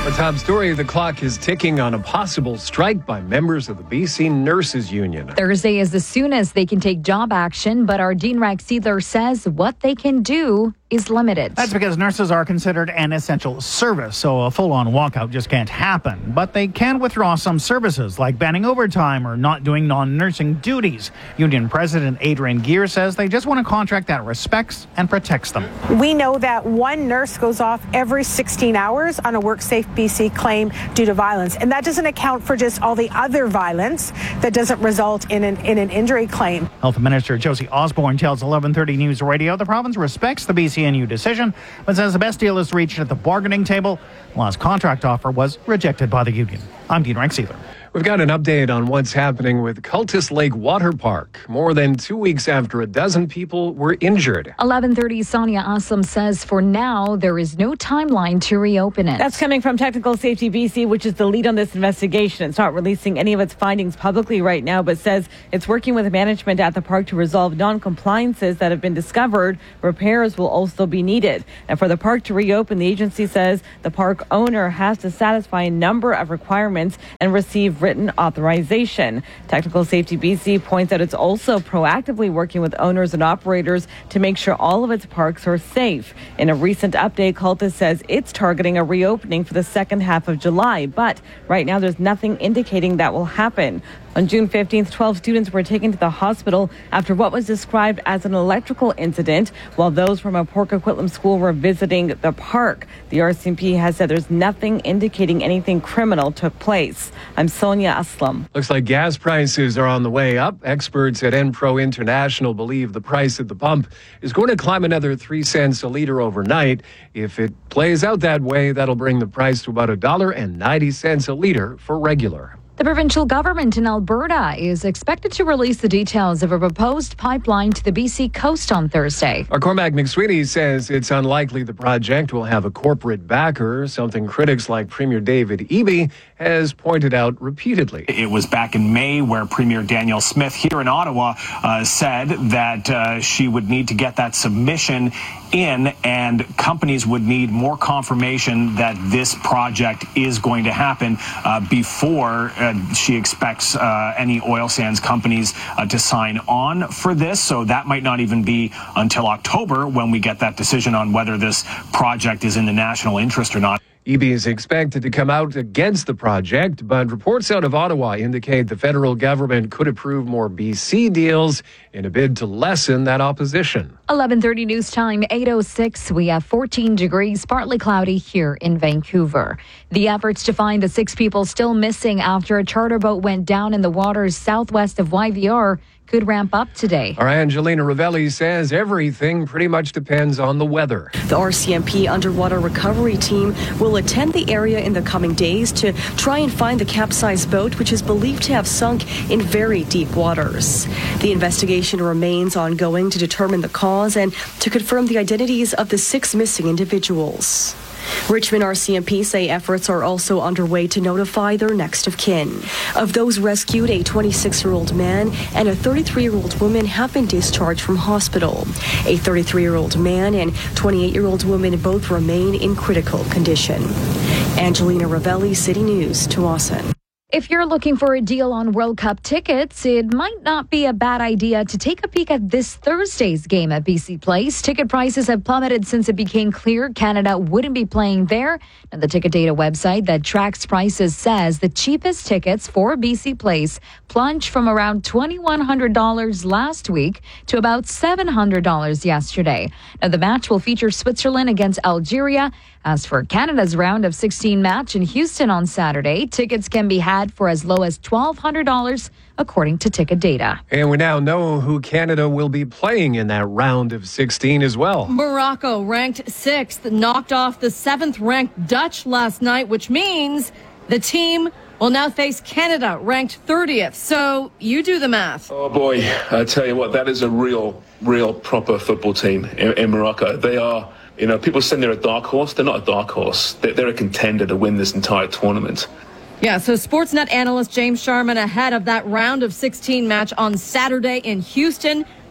Our top story, the clock is ticking on a possible strike by members of the B C Nurses Union. Thursday is as soon as they can take job action, but our Dean Rex Seidler says what they can do is limited. That's because nurses are considered an essential service, so a full-on walkout just can't happen. But they can withdraw some services, like banning overtime or not doing non-nursing duties. Union President Adrian Gear says they just want a contract that respects and protects them. We know that one nurse goes off every sixteen hours on a WorkSafe B C claim due to violence, and that doesn't account for just all the other violence that doesn't result in an, in an injury claim. Health Minister Josie Osborne tells eleven thirty News Radio the province respects the B C N U decision, but says the best deal is reached at the bargaining table. The last contract offer was rejected by the union. I'm Dean Rex Seidler. We've got an update on what's happening with Cultus Lake Water Park. More than two weeks after a dozen people were injured. eleven thirty, Sonia Aslam says for now, there is no timeline to reopen it. That's coming from Technical Safety B C, which is the lead on this investigation. It's not releasing any of its findings publicly right now, but says it's working with management at the park to resolve non-compliances that have been discovered. Repairs will also be needed. And for the park to reopen, the agency says the park owner has to satisfy a number of requirements and receive written authorization. Technical Safety B C points out it's also proactively working with owners and operators to make sure all of its parks are safe. In a recent update, Cultus says it's targeting a reopening for the second half of July, but right now there's nothing indicating that will happen. On June fifteenth, twelve students were taken to the hospital after what was described as an electrical incident while those from a Port Coquitlam school were visiting the park. The R C M P has said there's nothing indicating anything criminal took place. I'm Sonia Aslam. Looks like gas prices are on the way up. Experts at Enpro International believe the price at the pump is going to climb another three cents a litre overnight. If it plays out that way, that'll bring the price to about one dollar and ninety cents a litre for regular. The provincial government in Alberta is expected to release the details of a proposed pipeline to the B C coast on Thursday. Our Cormac McSweeney says it's unlikely the project will have a corporate backer, something critics like Premier David Eby has pointed out repeatedly. It was back in May where Premier Danielle Smith here in Ottawa uh, said that uh, she would need to get that submission in, and companies would need more confirmation that this project is going to happen uh, before uh, she expects uh, any oil sands companies uh, to sign on for this. So that might not even be until October when we get that decision on whether this project is in the national interest or not. Eby is expected to come out against the project, but reports out of Ottawa indicate the federal government could approve more B C deals in a bid to lessen that opposition. eleven thirty news time, eight oh six. We have fourteen degrees, partly cloudy here in Vancouver. The efforts to find the six people still missing after a charter boat went down in the waters southwest of Y V R could ramp up today. Our Angelina Ravelli says everything pretty much depends on the weather. The R C M P underwater recovery team will attend the area in the coming days to try and find the capsized boat, which is believed to have sunk in very deep waters. The investigation remains ongoing to determine the cause and to confirm the identities of the six missing individuals. Richmond R C M P say efforts are also underway to notify their next of kin. Of those rescued, a twenty-six-year-old man and a thirty-three-year-old woman have been discharged from hospital. A thirty-three-year-old man and twenty-eight-year-old woman both remain in critical condition. Angelina Ravelli, City News, Tawasin. If you're looking for a deal on World Cup tickets, it might not be a bad idea to take a peek at this Thursday's game at B C Place. Ticket prices have plummeted since it became clear Canada wouldn't be playing there. And the ticket data website that tracks prices says the cheapest tickets for B C Place plunged from around twenty-one hundred dollars last week to about seven hundred dollars yesterday. Now, the match will feature Switzerland against Algeria. As for Canada's round of sixteen match in Houston on Saturday, tickets can be had for as low as twelve hundred dollars, according to ticket data. And we now know who Canada will be playing in that round of sixteen as well. Morocco, ranked sixth, knocked off the seventh-ranked Dutch last night, which means the team will now face Canada, ranked thirtieth. So you do the math. Oh, boy. I tell you what, that is a real, real proper football team in, in Morocco. They are... You know, people say they're a dark horse. They're not a dark horse. They're, they're a contender to win this entire tournament. Yeah, so Sportsnet analyst James Sharman ahead of that round of sixteen match on Saturday in Houston.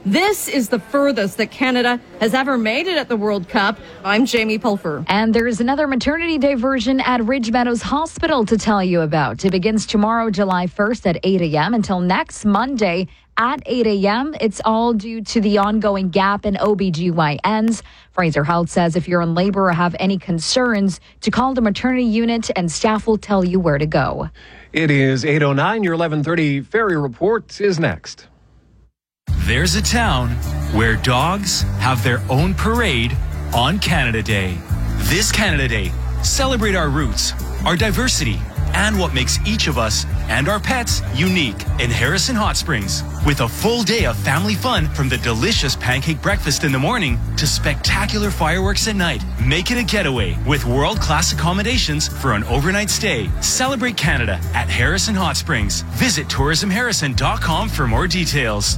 This is the furthest that Canada has ever made it at the World Cup. I'm Jamie Pulfer. And there's another maternity diversion at Ridge Meadows Hospital to tell you about. It begins tomorrow, July first at eight a.m. until next Monday at eight a.m. It's all due to the ongoing gap in O B G Y Ns. Fraser Health says if you're in labor or have any concerns, to call the maternity unit and staff will tell you where to go. It is eight oh nine. Your eleven thirty Ferry Report is next. There's a town where dogs have their own parade on Canada Day. This Canada Day, celebrate our roots, our diversity, and what makes each of us and our pets unique in Harrison Hot Springs. With a full day of family fun from the delicious pancake breakfast in the morning to spectacular fireworks at night. Make it a getaway with world-class accommodations for an overnight stay. Celebrate Canada at Harrison Hot Springs. Visit tourism harrison dot com for more details.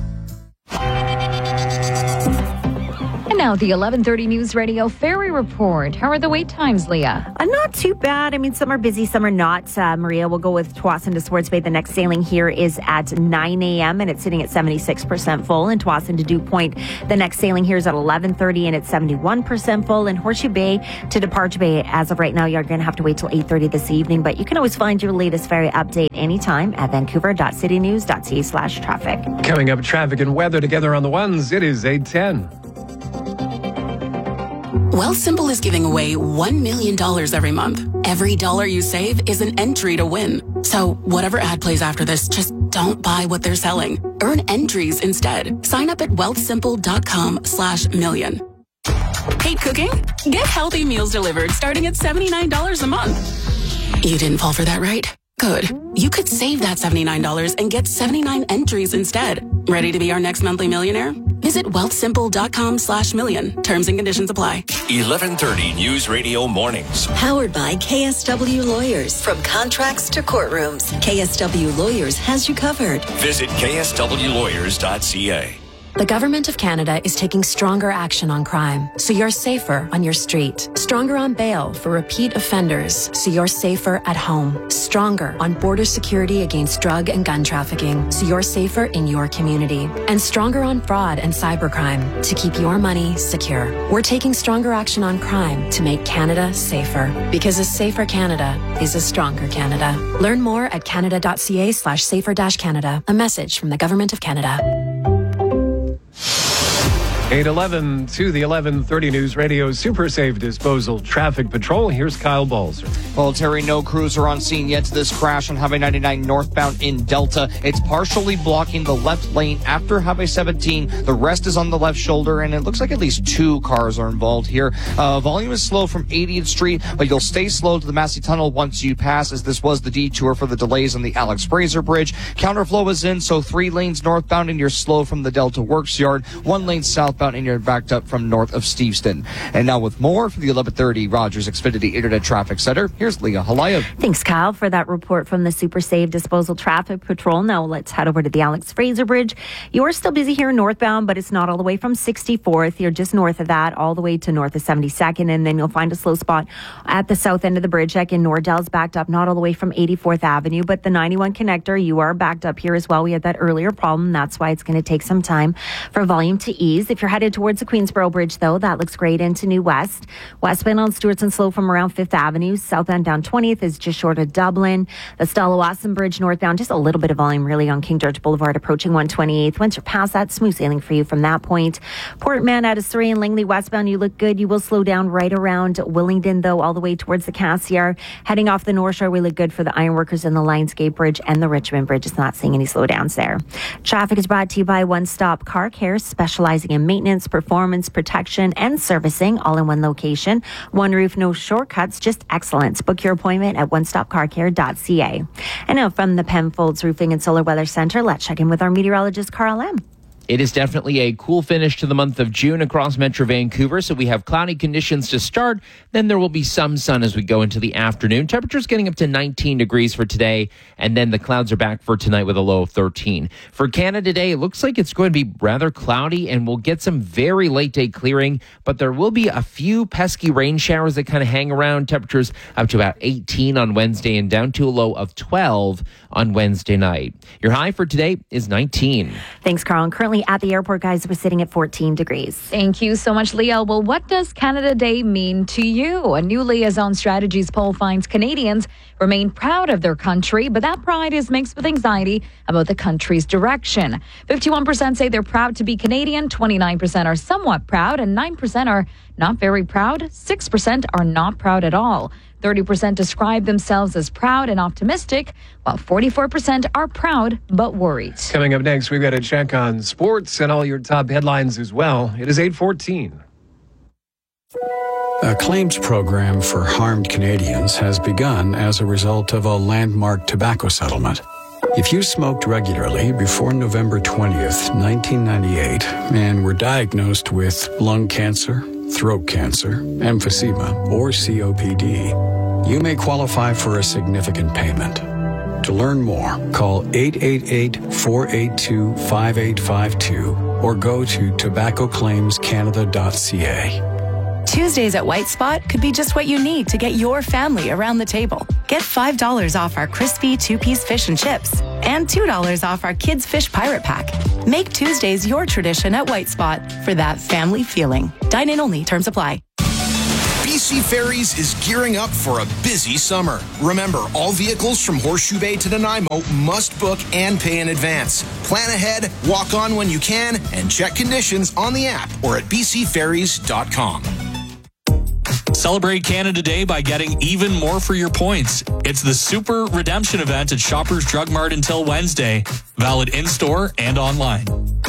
And now the eleven thirty News Radio Ferry Report. How are the wait times, Leah? Uh, not too bad. I mean, some are busy, some are not. Uh, Maria, will go with Tsawwassen to Swartz Bay. The next sailing here is at nine a.m. and it's sitting at seventy-six percent full. And Tsawwassen to Dew Point, the next sailing here is at eleven thirty and it's seventy-one percent full. And Horseshoe Bay to Departure Bay, as of right now, you're going to have to wait till eight thirty this evening. But you can always find your latest ferry update anytime at vancouver dot city news dot c a slash traffic. Coming up, traffic and weather together on the ones. It is eight ten. Wealthsimple is giving away one million dollars every month. Every dollar you save is an entry to win. So whatever ad plays after this, just don't buy what they're selling. Earn entries instead. Sign up at wealthsimple dot com slash million. Hate cooking? Get healthy meals delivered starting at seventy-nine dollars a month. You didn't fall for that, right? Good. You could save that seventy-nine dollars and get seventy-nine entries instead. Ready to be our next monthly millionaire? Visit wealthsimple dot com slash million. Terms and conditions apply. eleven thirty News Radio Mornings. Powered by K S W Lawyers. From contracts to courtrooms, K S W Lawyers has you covered. Visit k s w lawyers dot c a. The Government of Canada is taking stronger action on crime, so you're safer on your street. Stronger on bail for repeat offenders, so you're safer at home. Stronger on border security against drug and gun trafficking, so you're safer in your community. And stronger on fraud and cybercrime, to keep your money secure. We're taking stronger action on crime to make Canada safer. Because a safer Canada is a stronger Canada. Learn more at canada dot c a slash safer dash Canada. A message from the Government of Canada. eight eleven to the eleven thirty News Radio Super Safe Disposal Traffic Patrol. Here's Kyle Balzer. Well, Terry, no crews are on scene yet to this crash on Highway ninety-nine northbound in Delta. It's partially blocking the left lane after Highway seventeen. The rest is on the left shoulder, and it looks like at least two cars are involved here. Uh, volume is slow from eightieth Street, but you'll stay slow to the Massey Tunnel once you pass, as this was the detour for the delays on the Alex Fraser Bridge. Counterflow is in, so three lanes northbound, and you're slow from the Delta Works Yard. One lane southbound, and you're backed up from north of Steveston. And now with more from the eleven thirty Rogers Xfinity Internet Traffic Center, here's Leah Halaya. Thanks, Kyle, for that report from the Super Safe Disposal Traffic Patrol. Now let's head over to the Alex Fraser Bridge. You are still busy here northbound, but it's not all the way from sixty-fourth. You're just north of that, all the way to north of seventy-second, and then you'll find a slow spot at the south end of the bridge. Like in Nordell's backed up, not all the way from eighty-fourth Avenue, but the ninety-one connector, you are backed up here as well. We had that earlier problem. That's why it's going to take some time for volume to ease. If you're headed towards the Queensboro Bridge, though, that looks great into New West. Westbound on Stewartson slow from around fifth Avenue. Southbound down twentieth is just short of Dublin. The Stella-Wasson Bridge northbound, just a little bit of volume really on King George Boulevard approaching one twenty-eighth. Once you're past that, smooth sailing for you from that point. Port Mann out of Surrey and Langley westbound, you look good. You will slow down right around Willingdon, though, all the way towards the Cassiar. Heading off the North Shore, we look good for the Ironworkers and the Lionsgate Bridge, and the Richmond Bridge is not seeing any slowdowns there. Traffic is brought to you by One Stop Car Care, specializing in maintenance, performance, protection, and servicing, all in one location. One roof, no shortcuts, just excellence. Book your appointment at one stop car care dot c a. And now from the Penfolds Roofing and Solar Weather Center, let's check in with our meteorologist, Carl M. It is definitely a cool finish to the month of June across Metro Vancouver. So we have cloudy conditions to start. Then there will be some sun as we go into the afternoon. Temperatures getting up to nineteen degrees for today. And then the clouds are back for tonight with a low of thirteen. For Canada today, it looks like it's going to be rather cloudy and we'll get some very late day clearing. But there will be a few pesky rain showers that kind of hang around. Temperatures up to about eighteen on Wednesday and down to a low of twelve on Wednesday night. Your high for today is nineteen. Thanks, Carl. And currently Currently at the airport, guys, we're sitting at fourteen degrees. Thank you so much, Leah. Well, what does Canada Day mean to you? A new Liaison Strategies poll finds Canadians remain proud of their country, but that pride is mixed with anxiety about the country's direction. fifty-one percent say they're proud to be Canadian, twenty-nine percent are somewhat proud, and nine percent are not very proud. six percent are not proud at all. thirty percent describe themselves as proud and optimistic, while forty-four percent are proud but worried. Coming up next, we've got a check on sports and all your top headlines as well. It is eight fourteen. A claims program for harmed Canadians has begun as a result of a landmark tobacco settlement. If you smoked regularly before November twentieth, nineteen ninety-eight, and were diagnosed with lung cancer, throat cancer, emphysema, or C O P D, you may qualify for a significant payment. To learn more, call eight eight eight, four eight two, five eight five two or go to tobacco claims canada dot c a. Tuesdays at White Spot could be just what you need to get your family around the table. Get five dollars off our crispy two-piece fish and chips and two dollars off our Kids Fish Pirate Pack. Make Tuesdays your tradition at White Spot for that family feeling. Dine in only. Terms apply. B C Ferries is gearing up for a busy summer. Remember, all vehicles from Horseshoe Bay to Nanaimo must book and pay in advance. Plan ahead, walk on when you can, and check conditions on the app or at b c ferries dot com. Celebrate Canada Day by getting even more for your points. It's the Super Redemption event at Shoppers Drug Mart until Wednesday. Valid in-store and online.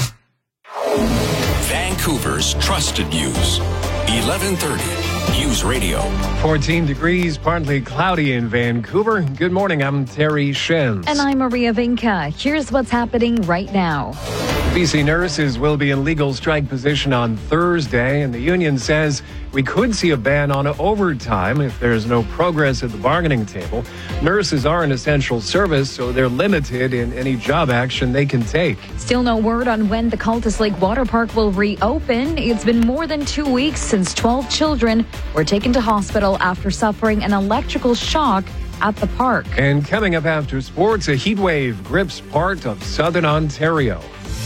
Vancouver's trusted news. eleven thirty News Radio. fourteen degrees, partly cloudy in Vancouver. Good morning, I'm Terry Shenz. And I'm Maria Vinca. Here's what's happening right now. B C nurses will be in legal strike position on Thursday, and the union says we could see a ban on overtime if there's no progress at the bargaining table. Nurses are an essential service, so they're limited in any job action they can take. Still no word on when the Cultus Lake Water Park will reopen. It's been more than two weeks since twelve children were taken to hospital after suffering an electrical shock at the park. And coming up after sports, a heat wave grips part of southern Ontario.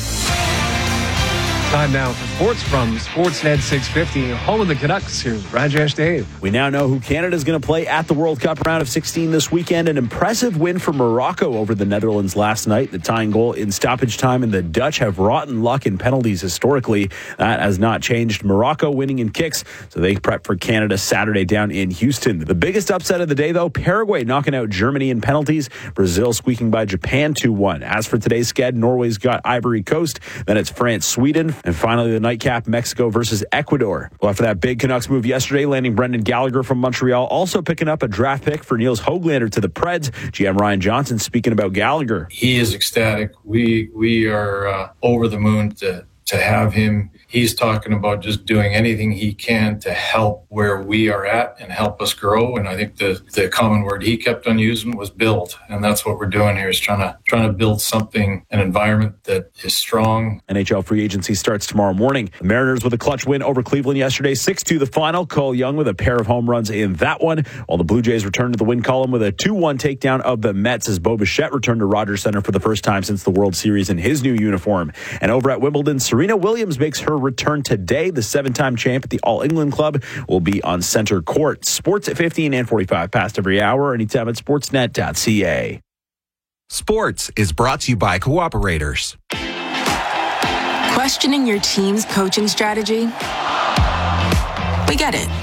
Time now for sports from Sportsnet six fifty, home of the Canucks. Here's Rajesh Dave. We now know who Canada's going to play at the World Cup round of sixteen this weekend. An impressive win for Morocco over the Netherlands last night. The tying goal in stoppage time, and the Dutch have rotten luck in penalties historically. That has not changed. Morocco winning in kicks, so they prep for Canada Saturday down in Houston. The biggest upset of the day, though, Paraguay knocking out Germany in penalties. Brazil squeaking by Japan two one. As for today's sked, Norway's got Ivory Coast. Then it's France, Sweden. And finally, the nightcap, Mexico versus Ecuador. Well, after that big Canucks move yesterday, landing Brendan Gallagher from Montreal, also picking up a draft pick for Niels Höglander to the Preds. G M Ryan Johnson speaking about Gallagher. He is ecstatic. We we are uh, over the moon to to have him. He's talking about just doing anything he can to help where we are at and help us grow. And I think the, the common word he kept on using was build. And that's what we're doing here, is trying to trying to build something, an environment that is strong. N H L free agency starts tomorrow morning. The Mariners with a clutch win over Cleveland yesterday, six two the final. Cole Young with a pair of home runs in that one, while the Blue Jays returned to the win column with a two one takedown of the Mets as Bo Bichette returned to Rogers Center for the first time since the World Series in his new uniform. And over at Wimbledon, Serena Williams makes her return today. The seven-time champ at the All England Club will be on center court. Sports at fifteen and forty-five past every hour, anytime at sportsnet dot c a. Sports is brought to you by Cooperators. Questioning your team's coaching strategy? We get it.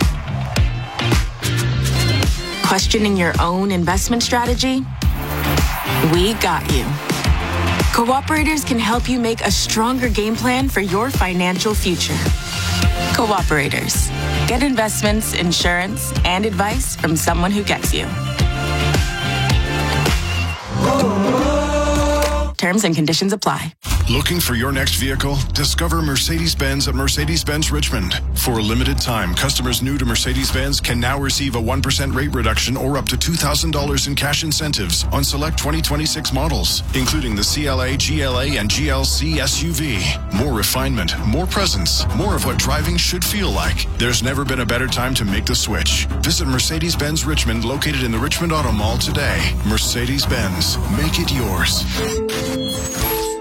Questioning your own investment strategy? We got you. Cooperators can help you make a stronger game plan for your financial future. Cooperators. Get investments, insurance, and advice from someone who gets you. Terms and conditions apply. Looking for your next vehicle? Discover Mercedes-Benz at Mercedes-Benz Richmond. For a limited time, customers new to Mercedes-Benz can now receive a one percent rate reduction or up to two thousand dollars in cash incentives on select twenty twenty-six models, including the C L A, G L A, and G L C S U V. More refinement, more presence, more of what driving should feel like. There's never been a better time to make the switch. Visit Mercedes-Benz Richmond, located in the Richmond Auto Mall today. Mercedes-Benz. Make it yours.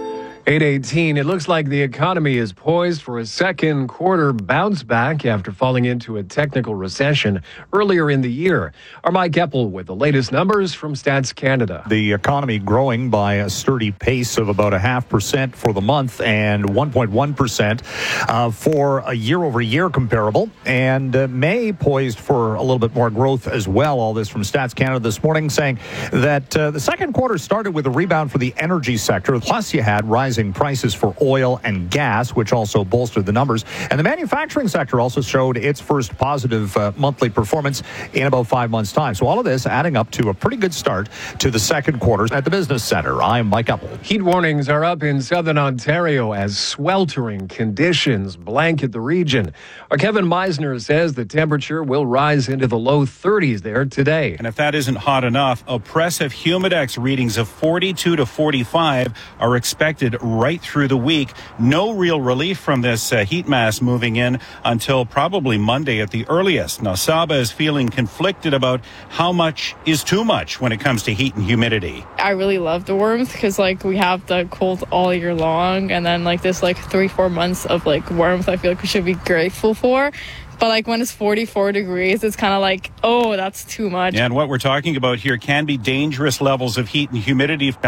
eight eighteen, it looks like the economy is poised for a second quarter bounce back after falling into a technical recession earlier in the year. Our Mike Eppel with the latest numbers from Stats Canada. The economy growing by a sturdy pace of about a half percent for the month and one point one percent uh, for a year-over-year comparable. And uh, May poised for a little bit more growth as well. All this from Stats Canada this morning saying that uh, the second quarter started with a rebound for the energy sector. Plus, you had rising prices for oil and gas, which also bolstered the numbers. And the manufacturing sector also showed its first positive uh, monthly performance in about five months' time. So all of this adding up to a pretty good start to the second quarter at the Business Center. I'm Mike Eppel. Heat warnings are up in southern Ontario as sweltering conditions blanket the region. Our Kevin Meisner says the temperature will rise into the low thirties there today. And if that isn't hot enough, oppressive humidex readings of forty-two to forty-five are expected right through the week. No real relief from this uh, heat mass moving in until probably Monday at the earliest. Now, Saba is feeling conflicted about how much is too much when it comes to heat and humidity. I really love the warmth because, like, we have the cold all year long, and then, like, this, like, three, four months of, like, warmth I feel like we should be grateful for. But, like, when it's forty-four degrees, it's kind of like, oh, that's too much. And what we're talking about here can be dangerous levels of heat and humidity.